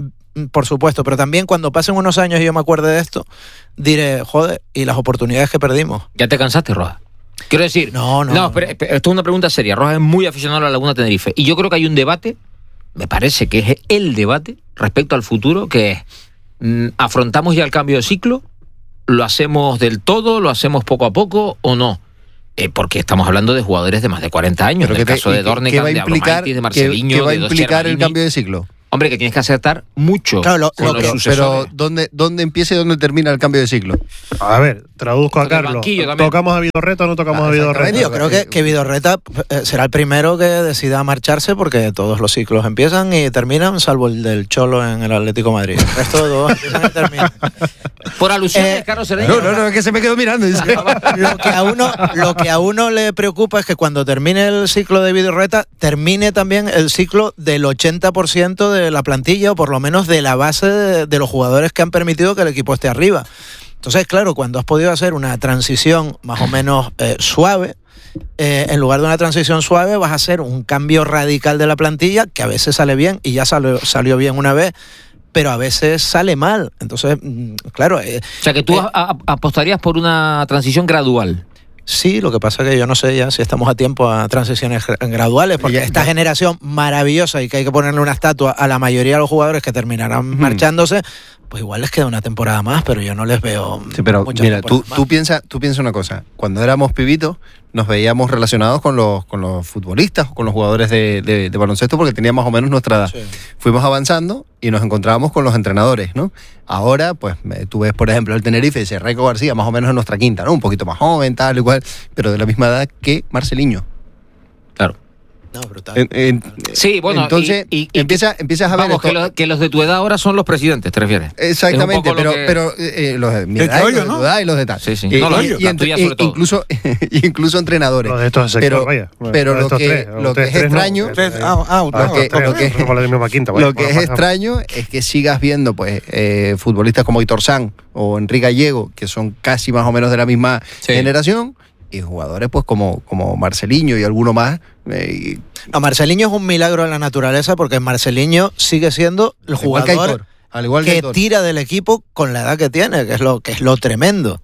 Por supuesto, pero también cuando pasen unos años y yo me acuerde de esto, diré, joder, y las oportunidades que perdimos. ¿Ya te cansaste, Rojas? Quiero decir, no, no, no, pero, pero esto es una pregunta seria. Rojas es muy aficionado a la Laguna Tenerife y yo creo que hay un debate, me parece que es el debate respecto al futuro, que es, mm, ¿afrontamos ya el cambio de ciclo? ¿Lo hacemos del todo? ¿Lo hacemos poco a poco o no? Eh, porque estamos hablando de jugadores de más de cuarenta años, en el caso de Dornegan, de Abromaitis, de Marceliño, ¿qué va a de Dos implicar el Cherravini. cambio de ciclo? Hombre, que tienes que acertar mucho claro, lo, con lo los que, sucesores. Pero ¿dónde, ¿dónde empieza y dónde termina el cambio de ciclo? A ver, traduzco a Con el Carlos. banquillo también. ¿Tocamos a Vidorreta o no tocamos Ah, a Vidorreta? exactamente. yo creo que, que Vidorreta eh, será el primero que decida marcharse porque todos los ciclos empiezan y terminan, salvo el del Cholo en el Atlético de Madrid. El resto de todos empiezan y terminan. Por alusiones, Eh, Carlos Cedeño. No, no, no, es que se me quedó mirando. Dice. Lo que, a uno, lo que a uno le preocupa es que cuando termine el ciclo de Vidorreta, termine también el ciclo del ochenta por ciento de la plantilla o por lo menos de la base de, de los jugadores que han permitido que el equipo esté arriba. Entonces, claro, cuando has podido hacer una transición más o menos eh, suave, eh, en lugar de una transición suave vas a hacer un cambio radical de la plantilla que a veces sale bien y ya salió, salió bien una vez, pero a veces sale mal. Entonces, claro... Eh, o sea, que tú eh, a, a, apostarías por una transición gradual. Sí, lo que pasa es que yo no sé ya si estamos a tiempo a transiciones graduales, porque Ya, esta ya. generación maravillosa y que hay que ponerle una estatua a la mayoría de los jugadores que terminarán Ujú. marchándose, pues igual les queda una temporada más, pero yo no les veo Sí, pero muchas mira, tú, temporadas más. tú piensas tú piensa una cosa. Cuando éramos pibitos, nos veíamos relacionados con los, con los futbolistas, con los jugadores de, de, de baloncesto, porque tenían más o menos nuestra edad. Sí. Fuimos avanzando y nos encontrábamos con los entrenadores, ¿no? Ahora, pues, me- tú ves, por ejemplo, el Tenerife, ese Reco García, más o menos en nuestra quinta, ¿no? Un poquito más joven, tal y cual, pero de la misma edad que Marceliño. Claro. No, brutal. En- en- Sí, bueno, entonces y- y- y- empieza, empiezas a ver Vamos, que, esto- los, que los de tu edad ahora son los presidentes, ¿te refieres? Exactamente, Es un poco pero, lo que- pero eh, eh, los de mi El edad, y chollo, los de ¿no? tu edad y los de tal. Sí, sí. Y, No, los y- tuyos, y la ent- tuya y- sobre todo. incluso, incluso entrenadores. Los de estos sectores, pero vaya. Bueno, pero de lo estos que, tres, lo que ustedes es tres no, extraño... ustedes Tres, tres. ah, ah, Ah, lo que- tres, lo que- somos la misma quinta, vaya, Lo que bueno, es pasamos. extraño es que sigas viendo pues eh, futbolistas como Hitor San o Enrique Gallego, que son casi más o menos de la misma Sí. generación, y jugadores pues como, como Marceliño y alguno más. eh, No, Marceliño es un milagro de la naturaleza porque Marceliño sigue siendo el al igual que jugador Aitor, al igual que que Aitor. tira del equipo con la edad que tiene, que es lo que es lo tremendo.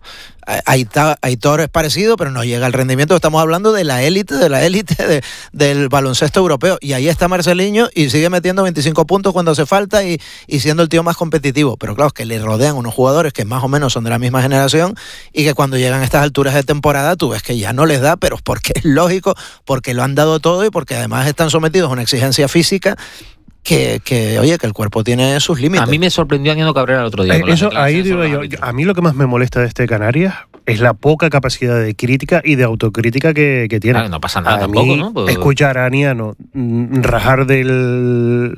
Aita- Aitor es parecido, pero no llega al rendimiento. Estamos hablando de la élite, de la élite de- del baloncesto europeo. Y ahí está Marceliño y sigue metiendo veinticinco puntos cuando hace falta y, y siendo el tío más competitivo. Pero claro, es que le rodean unos jugadores que más o menos son de la misma generación y que cuando llegan a estas alturas de temporada tú ves que ya no les da, pero porque es lógico, porque lo han dado todo y porque además están sometidos a una exigencia física que, que oye, que el cuerpo tiene sus límites. A mí me sorprendió Añano Cabrera el otro día. Eh, con las Eso, ahí declaraciones digo sobre los yo, árbitros. a mí lo que más me molesta de este Canarias es la poca capacidad de crítica y de autocrítica que, que tiene. Claro, no pasa nada A tampoco, mí, ¿no? Pues- escuchar a Aniano mm, rajar del,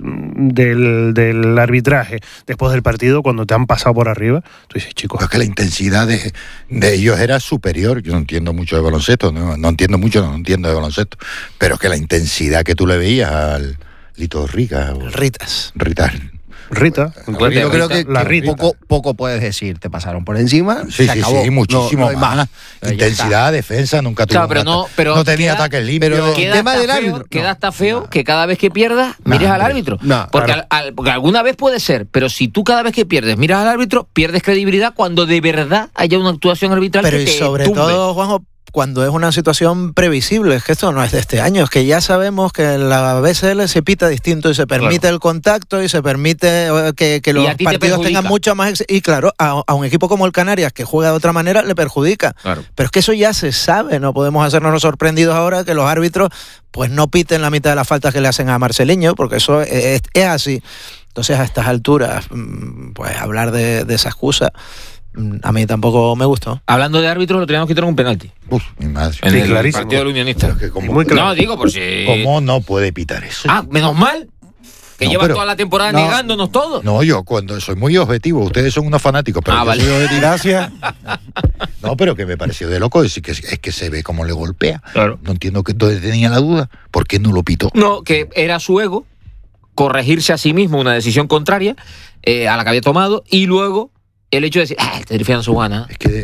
del, del arbitraje después del partido cuando te han pasado por arriba, tú dices, chicos, Es que la intensidad de, de ellos era superior. Yo no entiendo mucho de baloncesto, no, no entiendo mucho, no entiendo de baloncesto, pero es que la intensidad que tú le veías al Lito Rica o Ritas. Rita. Rita, Bueno, Yo creo que, la que Rita. poco, poco puedes decir. Te pasaron por encima. Sí, se sí, acabó. sí, muchísimo No- no hay más. Ya Intensidad, defensa, nunca tuvo Claro, pero un no- ataque. pero no tenía queda- ataques limpios. pero- Queda tema hasta del feo, árbitro. queda No. hasta feo que cada vez que pierdas mires al hombre. árbitro. No, porque, claro. al- al- porque alguna vez puede ser, pero si tú cada vez que pierdes miras al árbitro, pierdes credibilidad cuando de verdad haya una actuación arbitral Pero que y te sobre tumbe. todo, Juanjo, cuando es una situación previsible, es que esto no es de este año, es que ya sabemos que en la B C L se pita distinto y se permite el contacto y se permite eh, que, que Y los a ti te partidos perjudica. tengan mucho más... ex- Y claro, a, a un equipo como el Canarias, que juega de otra manera, le perjudica. Claro. Pero es que eso ya se sabe, no podemos hacernos los sorprendidos ahora que los árbitros pues no piten la mitad de las faltas que le hacen a Marceliño, porque eso es, es así. Entonces, a estas alturas, mm, pues hablar de, de esa excusa, mm, a mí tampoco me gustó. Hablando de árbitros, lo teníamos que tener un penalti. Uf, mi madre. En Sí, el clarísimo. partido del Unionista. Pero es que como- Muy claro. No, digo por si... ¿Cómo no puede pitar eso? Ah, menos mal. Que No, llevan pero- toda la temporada no. negándonos todo. No, yo cuando soy muy objetivo, ustedes son unos fanáticos, pero Ah, yo vale. soy objetivo. Gracias. No, pero que me pareció de loco decir que es, es que se ve cómo le golpea. Claro. No entiendo que dónde tenía la duda. ¿Por qué no lo pitó? No, que era su ego corregirse a sí mismo una decisión contraria eh, a la que había tomado y luego el hecho de decir, ah, el Tenerife no se juega nada. Es que eh,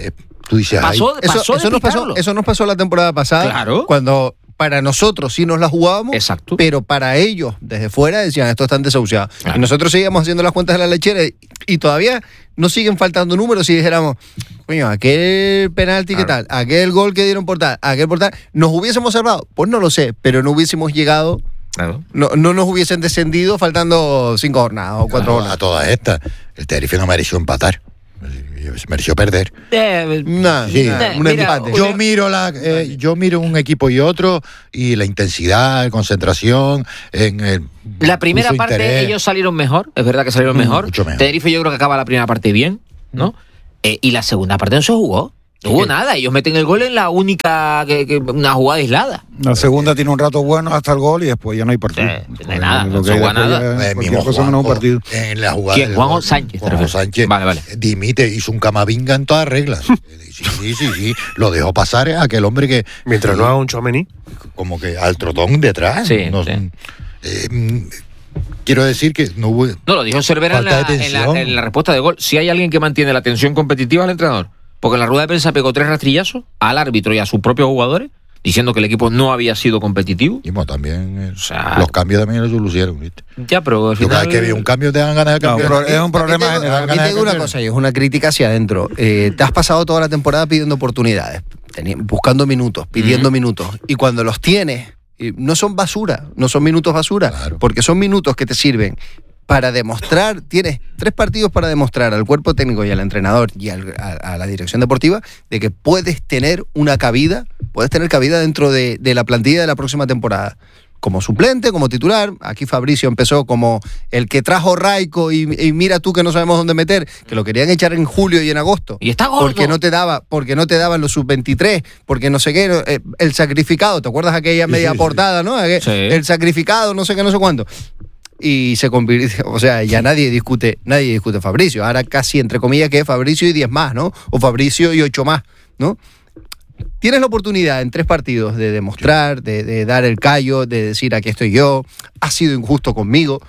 Tú dices, Pasó, ay, pasó Eso, de eso, nos pasó, picarlo. eso nos pasó la temporada pasada. Claro. Cuando para nosotros sí nos la jugábamos. Exacto. Pero para ellos, desde fuera, decían, esto están desahuciados. Claro. Y nosotros seguíamos haciendo las cuentas de la lechera y, y todavía nos siguen faltando números si dijéramos, coño, aquel penalti, ¿qué tal? Aquel gol que dieron por tal, aquel por tal. ¿Nos hubiésemos salvado? Pues no lo sé, pero no hubiésemos llegado, Claro. no, no nos hubiesen descendido faltando cinco jornadas o cuatro a, jornadas. a todas estas, el Tenerife no mereció empatar. Mereció perder. Eh, Nah, Sí. nah, un Mira, empate. Yo miro la, eh, yo miro un equipo y otro y la intensidad, la concentración, en el La primera puso parte interés. ellos salieron mejor, es verdad que salieron Mm, mejor. mucho mejor. Tenerife yo creo que acaba la primera parte bien, ¿no? Eh, y la segunda parte no se jugó. No hubo nada. Ellos meten el gol en la única, que, que- una jugada aislada. La segunda tiene un rato bueno hasta el gol y después ya no hay partido. Sí, no hay nada, Lo no que se hay juega después nada. ya es Eh, cualquier mismo cosa menos un Juanjo, partido. en la jugada ¿Quién? del Juanjo gol, Sánchez, te Juanjo refieres. Sánchez Vale, vale. dimite, hizo un camavinga en todas reglas. Sí, sí, sí, sí, lo dejó pasar a aquel hombre que Mientras no haga un Tchouaméni. como que al trotón detrás. Sí, No- sí. eh, mm, quiero decir que no hubo No, lo dijo Cervera en Falta la, de en, la, tensión. en la respuesta de gol. Si hay alguien que mantiene la tensión competitiva al entrenador. Porque en la rueda de prensa pegó tres rastrillazos al árbitro y a sus propios jugadores, diciendo que el equipo no había sido competitivo. y, bueno, también eh, O sea, los cambios también los lucieron, ¿viste? Ya, pero al Yo cada final... vez que veo un cambio te dan ganas de No, cambiar. pero es un problema Aquí te- general. aquí te digo una cosa, y es una crítica hacia adentro. Eh, te has pasado toda la temporada pidiendo oportunidades, teni- buscando minutos, pidiendo Ujú. minutos. Y cuando los tienes, eh, no son basura, no son minutos basura, Claro. porque son minutos que te sirven para demostrar, tienes tres partidos para demostrar al cuerpo técnico y al entrenador y al- a, a la dirección deportiva de que puedes tener una cabida, puedes tener cabida dentro de, de la plantilla de la próxima temporada. Como suplente, como titular. Aquí Fabricio empezó como el que trajo Raico y, y mira tú que no sabemos dónde meter, que lo querían echar en julio y en agosto. Y está gordo. Porque no te daba, porque no te daban los sub veintitrés, porque no sé qué, no, eh, el sacrificado, ¿te acuerdas aquella media sí, sí. portada, no? Aquel- Sí. El sacrificado, no sé qué, no sé cuánto. Y se convirtió, o sea, ya nadie discute, nadie discute Fabricio. Ahora casi entre comillas que es Fabricio y diez más, ¿no? O Fabricio y ocho más, ¿no? Tienes la oportunidad en tres partidos de demostrar, de, de dar el callo, de decir aquí estoy yo, has sido injusto conmigo,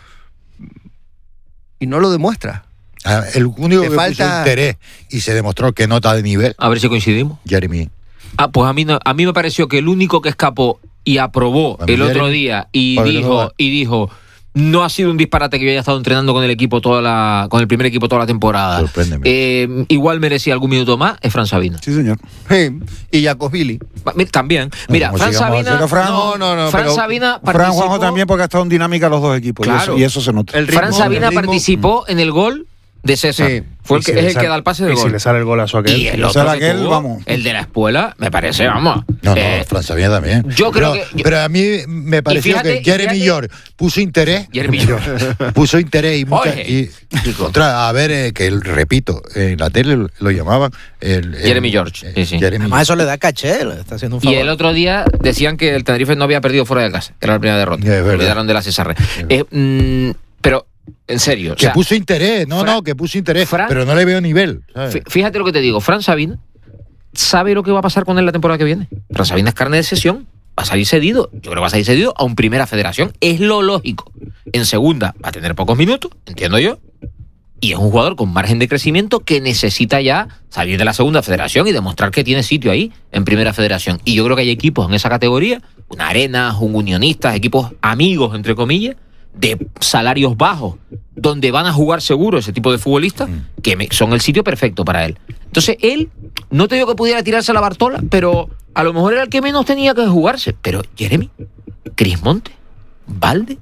y no lo demuestras. Ah, el único Te que falta- puso interés y se demostró que no está de nivel, A ver si coincidimos. Jeremy. Ah, pues a mí, no- a mí me pareció que el único que escapó y aprobó A mí el otro Jeremy, día y ¿por qué no dijo, va? y dijo, no ha sido un disparate que yo haya estado entrenando con el equipo toda la, con el primer equipo toda la temporada. Sorpréndeme. Eh, igual merecía algún minuto más, es Fran Sabina. Sí, señor. Y Jacobs Billy. Va, mira, También. Mira, como Fran sigamos Sabina. Pero Fran- No, no, no, Fran pero- Sabina Fran participó. Juanjo también porque ha estado en dinámica los dos equipos y, Claro. eso, y eso se nota. El Fran ritmo- Sabina el ritmo- participó en el gol de César. Sí. Fue el Y que, si es le el que sale- da el pase de Y si gol. le sale el golazo a aquel. Y el le otro sale que aquel, tuvo, vamos. el de la espuela, me parece, vamos. No, no, Eh, Fran Sabina también. yo creo pero, que- yo- pero a mí me pareció fíjate- que Jeremy fíjate- York puso interés. Jeremy York. Puso interés y mucha. Oye. Y, y contra, a ver, eh, que el- repito, en la tele lo, lo llamaban. El, el- Jeremy George, eh, sí, sí. Jeremy. Además, eso le da caché, le está haciendo un Y favor. el otro día decían que el Tenerife no había perdido fuera de casa, que era la primera derrota. Es verdad. Olvidaron de la Cesarre. Eh, mm, pero, en serio, o que sea, puso interés, no, Fran- no, que puso interés, Fran- pero no le veo nivel. ¿sabes? fí- fíjate lo que te digo, Fran Sabina sabe lo que va a pasar con él la temporada que viene. Fran Sabina es carne de sesión, va a salir cedido. Yo creo que va a salir cedido a un primera federación, es lo lógico. En segunda va a tener pocos minutos, entiendo yo. Y es un jugador con margen de crecimiento que necesita ya salir de la segunda federación y demostrar que tiene sitio ahí en primera federación. Y yo creo que hay equipos en esa categoría, un Arenas, un Unionistas, equipos amigos, entre comillas, de salarios bajos, donde van a jugar seguro ese tipo de futbolistas, que me- son el sitio perfecto para él. Entonces él, no te digo que pudiera tirarse a la Bartola, pero a lo mejor era el que menos tenía que jugarse. Pero Jeremy, Crismonte, Valde,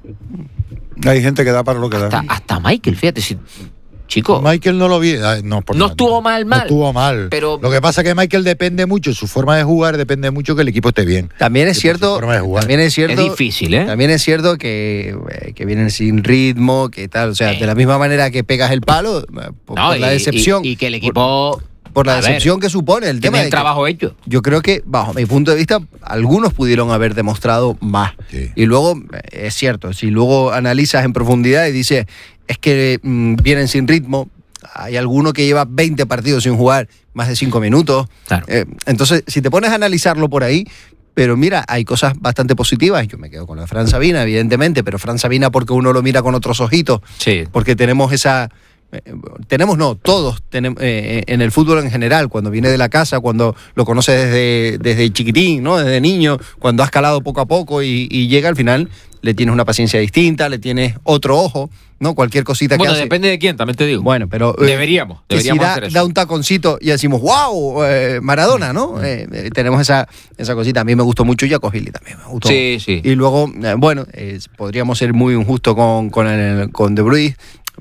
Hay gente que da para lo que hasta, da. hasta Michael, fíjate, si, chico, Michael no lo vi. ay, No, por No nada. estuvo mal, mal. No estuvo mal. Pero- Lo que pasa es que Michael depende mucho, su forma de jugar depende mucho que el equipo esté bien. También es Sí, por cierto, su forma de jugar. también es cierto, es difícil, ¿eh? también es cierto que, eh, que vienen sin ritmo, que tal, o sea, Sí. de la misma manera que pegas el palo, eh, por, No, por la y- decepción, Y, y que el equipo. por, por la a ver, decepción que supone el tema tiene de el que- trabajo hecho. yo creo que, bajo mi punto de vista, algunos pudieron haber demostrado más. Sí. Y luego, eh, es cierto, si luego analizas en profundidad y dices, es que mm, vienen sin ritmo, hay alguno que lleva veinte partidos sin jugar, más de cinco minutos. Claro. Eh, entonces, si te pones a analizarlo por ahí, pero mira, hay cosas bastante positivas. Yo me quedo con la Fran Sabina, evidentemente, pero Fran Sabina porque uno lo mira con otros ojitos, Sí. porque tenemos esa eh, tenemos no, todos tenemos, eh, en el fútbol en general, cuando viene de la casa, cuando lo conoces desde, desde chiquitín, ¿no? Desde niño, cuando has calado poco a poco y, y llega al final, le tienes una paciencia distinta, le tienes otro ojo, ¿no? Cualquier cosita bueno, que hace. depende de quién, también te digo. Bueno, pero... eh, deberíamos, que deberíamos si da, hacer eso. da un taconcito y decimos, wow, eh, Maradona, ¿no? Eh, eh, tenemos esa, esa cosita. A mí me gustó mucho y Jaco Billy también me gustó. Sí, sí. Y luego, eh, bueno, eh, podríamos ser muy injustos con, con, el, con De Bruyne,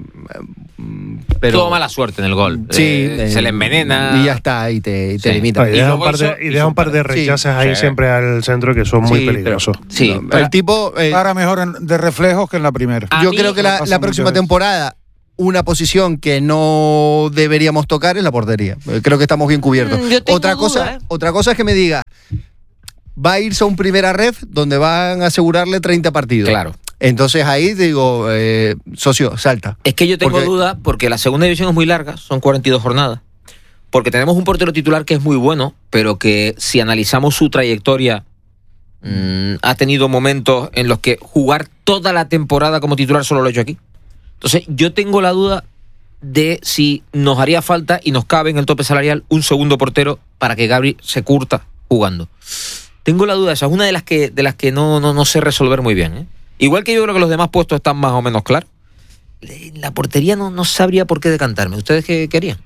pero... Tuvo mala suerte en el gol. Sí. Eh, eh, se le envenena. Y ya está, y te, y te Sí. limita. Y deja un luego par de, hizo- y hizo deja un un par de par- rechaces sí, ahí sí. siempre al centro que son muy Sí, peligrosos. Sí, No, pero- el tipo... eh, Para mejor en- de reflejos que en la primera. A yo mí creo que me la, pasa la muchas próxima veces. temporada, una posición que no deberíamos tocar es la portería. Eh, Creo que estamos bien cubiertos. Mm, yo tengo otra, duda, cosa, ¿eh? otra cosa es que me diga, va a irse a un primera ref donde van a asegurarle treinta partidos. Claro. Entonces ahí digo, eh, socio, salta. Es que yo tengo Porque- duda porque la segunda división es muy larga, son cuarenta y dos jornadas. Porque tenemos un portero titular que es muy bueno, pero que si analizamos su trayectoria, mmm, ha tenido momentos en los que jugar toda la temporada como titular solo lo ha hecho aquí. Entonces yo tengo la duda de si nos haría falta y nos cabe en el tope salarial un segundo portero para que Gabri se curta jugando. Tengo la duda, esa es una de las que, de las que no, no, no sé resolver muy bien, ¿eh? Igual que yo creo que los demás puestos están más o menos claros. En la portería no, no sabría por qué decantarme. ¿Ustedes qué querían?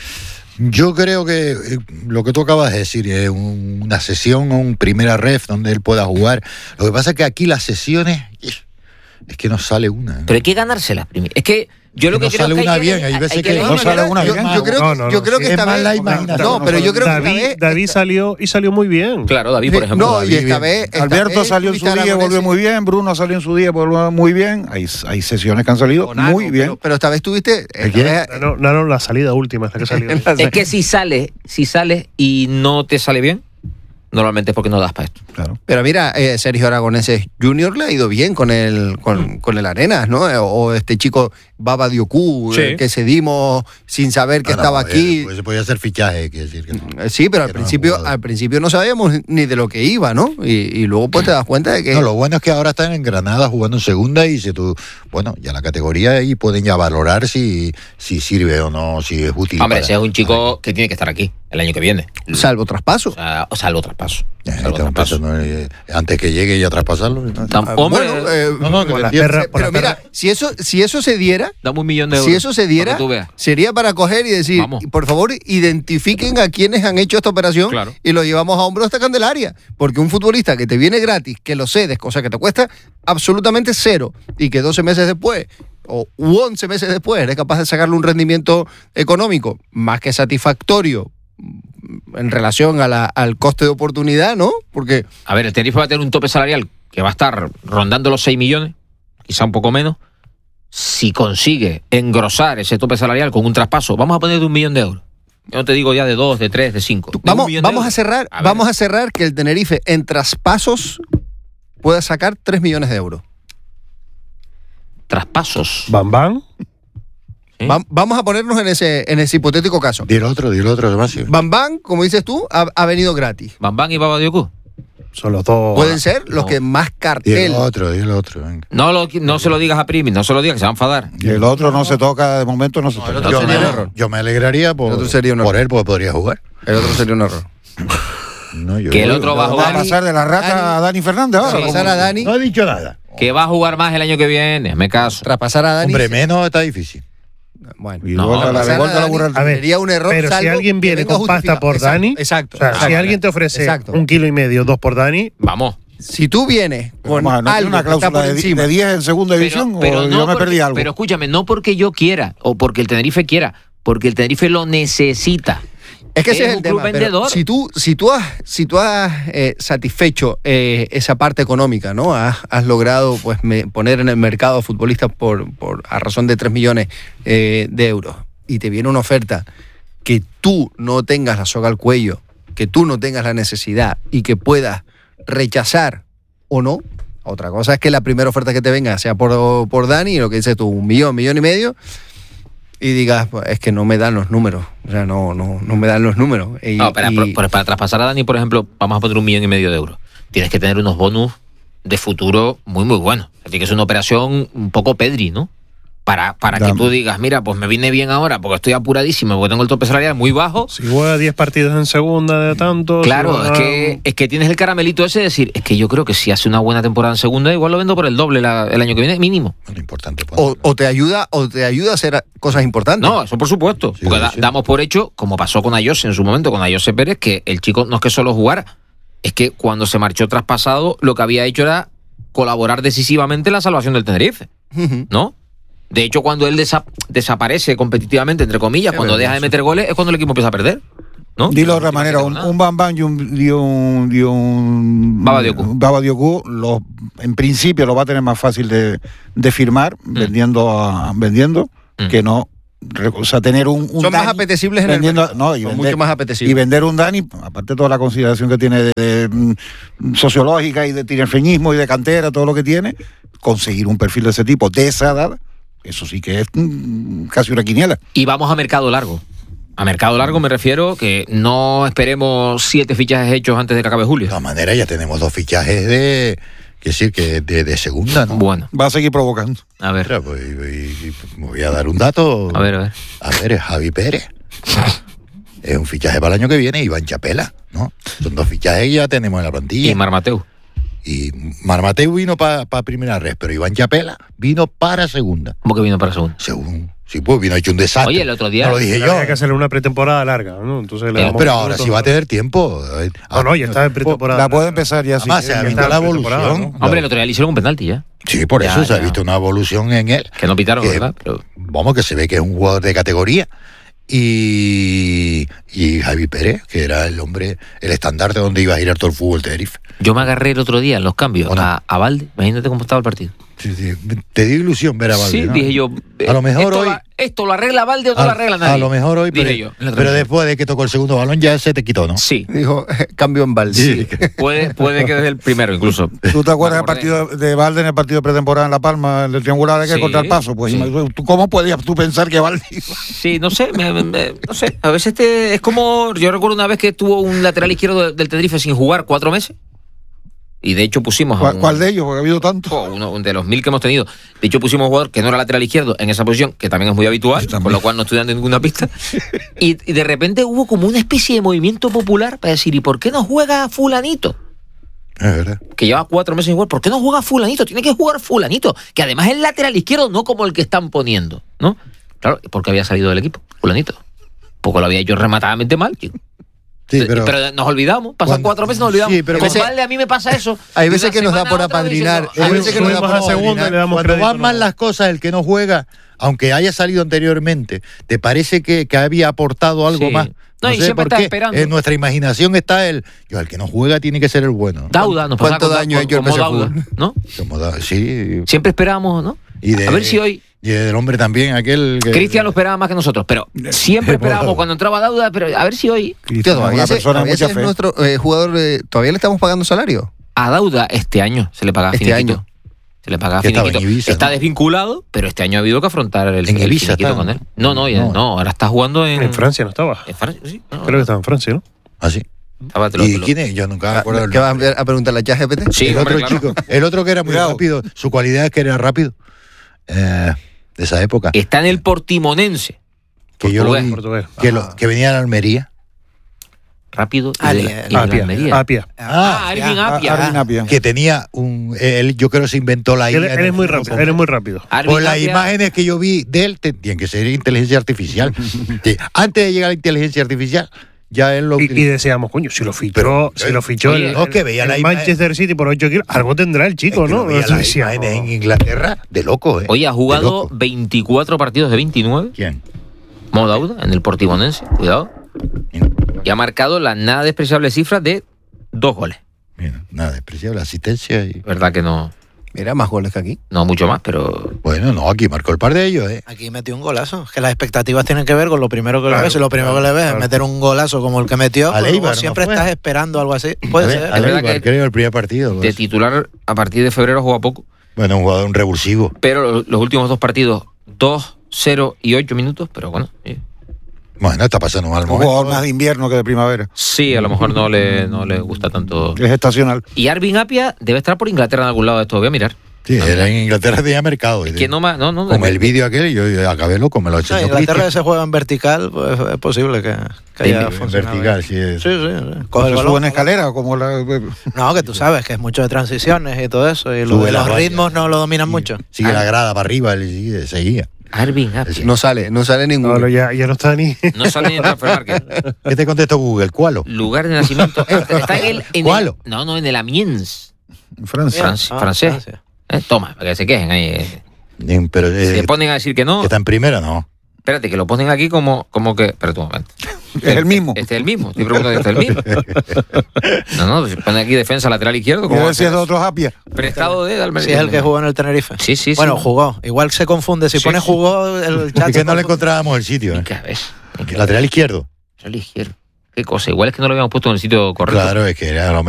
Yo creo que eh, lo que tú acabas de decir es un- una sesión o un primera ref donde él pueda jugar. Lo que pasa es que aquí las sesiones es que no sale una. ¿eh? Pero hay que ganárselas primero. Es que yo lo Que que no creo sale que hay una que bien, le- hay veces hay que leer no una sale bien. una yo, bien. yo creo, No, no, yo no, creo sí. que Es esta más vez... la imaginación. No, pero yo creo que esta David, vez... David salió y salió muy bien. Claro, David, por ejemplo. No, David y esta bien. vez... esta Alberto vez salió en su tuviste a día, volvió Aragonés- muy bien. Bruno salió en su día, volvió muy bien. Hay, hay sesiones que han salido Onano, muy bien. Pero, pero esta vez tuviste... esta quién? vez- No, no, no, la salida última es la que salió. Es que si sales, si sales y no te sale bien, normalmente es porque no das para esto. Claro. Pero mira, eh, Sergio Aragonés Junior le ha ido bien con el con, con el Arenas, ¿no? O, o este chico Baba Diocú, Sí. eh, que cedimos sin saber que No, no, estaba eh, aquí. Pues se podía hacer fichaje, quiere decir que no. Eh, Sí, pero al que no es principio, jugador. al principio no sabíamos ni de lo que iba, ¿no? Y, y luego pues te das cuenta de que... No, lo bueno es que ahora están en Granada jugando en segunda y si tú, bueno, ya la categoría ahí pueden ya valorar si, si sirve o no, si es útil. Hombre, para- ese es un chico que tiene que estar aquí el año que viene. Salvo traspaso. O sea, o salvo traspaso. Eh, Salvo tengo traspaso. pensado, eh, antes que llegue y a traspasarlo. ¿no? Tam- Ah, Hombre, bueno, eh, No, no, que Por te la entiendo. perra- por pero la mira, perra- si eso, si eso se diera, dame un millón de euros. si eso se diera, para que tú veas. sería para coger y decir, Vamos. por favor, identifiquen a quienes han hecho esta operación Claro. y lo llevamos a hombros hasta Candelaria. Porque un futbolista que te viene gratis, que lo cedes, cosa que te cuesta absolutamente cero, y que doce meses después o u once meses después eres capaz de sacarle un rendimiento económico más que satisfactorio mm, en relación a la- al coste de oportunidad, ¿no? Porque A ver, el Tenerife va a tener un tope salarial que va a estar rondando los seis millones, quizá un poco menos. Si consigue engrosar ese tope salarial con un traspaso, vamos a poner de un millón de euros. Yo no te digo ya de dos, de tres, de cinco. De un vamos, millón de vamos a euros. cerrar, A ver. vamos a cerrar que el Tenerife en traspasos pueda sacar tres millones de euros. Traspasos. Bam Bam. ¿Sí? Va- vamos a ponernos en ese, en ese hipotético caso. Di el otro, di el otro, Sebastián. Bam Bam, como dices tú, ha, ha venido gratis. Bambán y Baba Dioku. Son los dos. Pueden ser los no. que más Di el cartel. otro, di el otro. venga. No, lo, no se lo digas a Primi, no se lo digas, que se va a enfadar. Y el otro no se toca, de momento no se el toca. otro Yo sería me, un error. yo me alegraría por, El otro sería un por error. él, porque podría jugar. El otro sería un error. No, yo- Que el otro va a Va a jugar, pasar de la rata Dani- a Dani Fernández ahora. Para pasar a Dani, No he dicho nada. que va a jugar más el año que viene, me caso. traspasar a Dani. Hombre, menos está difícil. Bueno, Y No, luego la, pasar la a vuelta a la Dani burra- A ver, sería un error. pero si salvo alguien que viene venga con pasta justificado. por Exacto, Dani, Exacto. O sea, exacto. si alguien te ofrece Exacto. un kilo y medio, dos por Dani, Vamos. Si tú vienes con Vamos a ver, ¿no tiene algo una que está cláusula por de, di- encima, de diez en segunda división o yo me porque- perdí algo? pero escúchame, no porque yo quiera o porque el Tenerife quiera, porque el Tenerife lo necesita. es que ese es es el un tema. club pero vendedor. si tú, si tú has, si tú has eh, satisfecho eh, esa parte económica, ¿no? Has, has logrado pues me- poner en el mercado a futbolistas por, por a razón de tres millones eh, de euros y te viene una oferta que tú no tengas la soga al cuello, que tú no tengas la necesidad y que puedas rechazar o no. Otra cosa es que la primera oferta que te venga sea por, por Dani, lo que dices tú, un millón, millón y medio, y digas, pues, es que no me dan los números. O sea, no, no, no me dan los números. Y- No, para, y- por- por- para traspasar a Dani, por ejemplo, vamos a poner un millón y medio de euros. Tienes que tener unos bonus de futuro muy, muy buenos. Así que es una operación un poco Pedri, ¿no? para, para que tú digas, mira, pues me viene bien ahora porque estoy apuradísimo, porque tengo el tope salarial muy bajo. Si juega diez partidos en segunda de tanto... Claro, si es, juega... que, es que tienes el caramelito ese de decir, es que yo creo que si hace una buena temporada en segunda, igual lo vendo por el doble la, el año que viene, mínimo. Bueno, importante. O, o te ayuda o te ayuda a hacer cosas importantes. No, eso por supuesto. Sí, porque sí, da, sí. damos por hecho, como pasó con Ayose en su momento, con Ayose Pérez, que el chico no es que solo jugara, es que cuando se marchó traspasado, lo que había hecho era colaborar decisivamente en la salvación del Tenerife, Ujú. ¿no? De hecho, cuando él desa- desaparece competitivamente, entre comillas, Es cuando verdad, deja de sí. meter goles, es cuando el equipo empieza a perder, ¿no? Dilo de otra manera, un, un Bam Bam y un, y un, y un Baba Diocú. Baba Diocú, lo- en principio lo va a tener más fácil de, de firmar vendiendo a, vendiendo Mm. que no, re- o sea, tener un, un Son más Dani apetecibles en el vendiendo, mercado. no, y Son vender, mucho más y apetecibles. vender un Dani, aparte de toda la consideración que tiene de, de, mm, sociológica y de tinerfeñismo y de cantera, todo lo que tiene, conseguir un perfil de ese tipo, de esa edad, eso sí que es mm, casi una quiniela. Y vamos a mercado largo. A mercado largo me refiero que no esperemos siete fichajes hechos antes de que acabe julio. De todas maneras, ya tenemos dos fichajes de, que decir, que de, de segunda, ¿no? Bueno, Va a seguir provocando. a ver, Mira, pues, y- y- me voy a dar un dato. a ver, a ver. A ver, es Javi Pérez. Es un fichaje para el año que viene, Iván Chapela, ¿no? Son dos fichajes que ya tenemos en la plantilla. Y Marmateu. Y Marmateu vino para primera red, pero Iván Chapela vino para segunda. ¿Cómo que vino para segundo? Según, sí, pues vino hecho un desastre. Oye, el otro día- No lo dije yo. Había que hacerle una pretemporada larga, ¿no? Entonces le Pero- damos Pero ahora minutos, sí va a ¿no? tener tiempo. No, no, ya está en pretemporada. La puede empezar ya. Además, sí, se ha ya visto está. la pretemporada, evolución. ¿no? Hombre, el otro día le hicieron un penalti ya. Sí, por Ya, eso se ha ya. visto una evolución en él. Que no pitaron, que, ¿verdad? Pero Vamos, que se ve que es un jugador de categoría. Y, y Javi Pérez, que era el hombre, el estandarte donde iba a girar todo el fútbol Tenerife. yo me agarré el otro día en los cambios Bueno. a, a Valde. Imagínate cómo estaba el partido. Sí, sí. Te dio ilusión ver a Valde, Sí, ¿no? dije yo. A lo mejor esto hoy- la- ¿Esto lo arregla Valde o no A, lo arregla nadie? a lo mejor hoy, Dije pero, yo, en la pero transmisión. después de que tocó el segundo balón ya se te quitó, ¿no? Sí, Dijo, cambio en balde. Sí. puede, puede que desde el primero incluso. ¿Tú te acuerdas del Me acordé. partido de Valde en el partido de pretemporada en La Palma, el triangular de que Sí, contra el Paso? Pues, sí. ¿tú ¿cómo podías tú pensar que Valde iba? Sí, no sé, me- me- me- no sé. A veces te, es como. Yo recuerdo una vez que tuvo un lateral izquierdo de- del Tenerife sin jugar cuatro meses. Y de hecho pusimos. a ¿Cuál, un- cuál de ellos? Porque ha habido tantos. Oh, uno de los mil que hemos tenido. De hecho, pusimos un jugador que no era lateral izquierdo en esa posición, que también es muy habitual, También. con lo cual no estoy dando ninguna pista. Y, y de repente hubo como una especie de movimiento popular para decir, ¿y por qué no juega Fulanito? Es verdad. Que lleva cuatro meses sin jugar. ¿Por qué no juega Fulanito? Tiene que jugar Fulanito, que además es lateral izquierdo, no como el que están poniendo, ¿no? Claro, porque había salido del equipo, Fulanito. Porque lo había hecho rematadamente mal, chico. Sí, pero, nos olvidamos, pasan Cuando- cuatro meses nos olvidamos. sí, pero Con veces- Valde a mí me pasa eso. Hay Y veces una que nos da semana por otra vez apadrinar. diciendo, Hay "Ah, veces que nos da subimos por a segunda apadrinar. y le damos cuando crédito, van mal ¿no? las cosas, el que no juega, aunque haya salido anteriormente, ¿te parece que, que había aportado algo Sí. más? No, y sé siempre por estás qué. esperando. En nuestra imaginación está el, yo, el que no juega tiene que ser el bueno. Dauda, nos pasa ¿Cuánto con- daño ha con- hecho el como P S Dauda, Fútbol? ¿no? Como da- sí. Siempre esperábamos, ¿no? Y de- A ver si hoy. Y el hombre también, aquel que... Cristian lo esperaba más que nosotros, pero siempre esperábamos cuando entraba Dauda, pero a ver si hoy. Tío, Tío, todavía una ese- persona de todavía mucha ese es fe. nuestro eh, jugador, eh, todavía le estamos pagando salario. A Dauda este año se le paga Este finiquito. año. Se le paga Que estaba finiquito. en Ibiza, Está ¿no? desvinculado, pero este año ha habido que afrontar el, En el Ibiza finiquito está, con ¿no? él. No, no, ya- No. no, ahora está jugando en. En Francia no estaba. En Francia, sí. No, Creo que estaba en Francia, ¿no? Así. estaba- te lo- ¿Y te lo- quién es? Yo nunca me acuerdo del ¿Qué vas nombre. a a preguntarle a ChatGPT? Sí, el hombre, otro claro. chico, el otro que era muy Cuidado. rápido, su cualidad es que era rápido. Eh, de esa época. Está en el Portimonense. Que yo lo portugués, vi, portugués. que, lo- que venía de Almería. Rápido. y Ah, de la- el- y de la Apia. Almería. Apia. Ah, Arvin Ah, Apia. Arvin Apia. Que tenía un. Él, yo creo que se inventó la Él, I A. él en es el muy fútbol. rápido. Él es muy rápido. Arvin Por las Apia- imágenes que yo vi de él, te- tienen que ser inteligencia artificial. Sí, antes de llegar a la inteligencia artificial, ya él lo Y, y utilizó. decíamos, coño, si lo fichó, Pero, si lo fichó oye, el, no, que veía el la imagen- Manchester City por ocho kilos, algo tendrá el chico, Es que ¿no? lo veía Entonces las decía, imágenes no. en Inglaterra de loco, ¿eh? Oye, ha De jugado loco. veinticuatro partidos de veintinueve. ¿Quién? Mo Dauda, en el Portimonense. Cuidado. Y ha marcado la nada despreciable cifra de dos goles. Mira, nada, despreciable asistencia y. Verdad que no, Mira, más goles que aquí. no mucho más, pero. Bueno, no, aquí marcó el par de ellos, ¿eh? Aquí metió un golazo. Que las expectativas tienen que ver con lo primero que Claro, le ves. Y lo primero claro, que le ves claro. es meter un golazo como el que metió. Al pues, Eibar, siempre ¿no fue? estás esperando algo así. Puede A ser. ver, Es verdad Eibar, que- creo, el primer partido. De pues. titular, a partir de febrero juega poco. Bueno, un jugador un revulsivo. Pero lo- los últimos dos partidos, dos, cero y ocho minutos, pero bueno. Sí, Bueno, está pasando un mal Un jugador momento. más de invierno que de primavera. Sí, a lo mejor no le, no le gusta tanto. Es estacional. Y Arvin Apia debe estar por Inglaterra en algún lado de esto. Voy a mirar. Sí, era en Inglaterra tenía mercado. Es que no más, no, no. Como el vídeo aquel, yo, yo acabé loco, me lo No, enseñó en Inglaterra Cristian. ese juego en vertical, pues es posible que, que haya En funcionado vertical, bien. sí. Es. Sí, sí, sí. Coge el ¿Se balón. suben escalera o como la...? No, que tú sabes que es mucho de transiciones y todo eso, y lo Sube de la los raya. ritmos no lo dominan mucho. Sigue la grada para arriba, él sigue, seguía. Arvin Apia. No sale, no sale ninguno. No, ya, ya no está ni. No sale ni en Transfer Market. ¿Qué te contestó Google? ¿Cuál? Lugar de nacimiento. Está en el. En ¿Cuál? el no, no, en el Amiens. Francia. Fran- Ah, francés. Francia. Eh, toma, para que se quejen ahí. eh. En- Pero, Si eh, se ponen a decir que no, ¿está en primera? No. espérate, que lo ponen aquí como, como que. Espérate un momento. Es el mismo. Este es el mismo. Estoy preguntando si este es el mismo. No, no, se pone aquí defensa lateral izquierdo. Quiero Como ver si es de otros Apia. prestado de Dalmer. Sí, es el que jugó en el Tenerife. Sí, sí, sí. Bueno, jugó. Igual se confunde. Si Sí, pone sí. jugó, el chat Es se que no le confunde. encontrábamos el sitio. ¿eh? ¿Qué ves? Lateral izquierdo. Lateral izquierdo. Qué cosa. Igual es que no lo habíamos puesto en el sitio correcto. Claro, es que era lo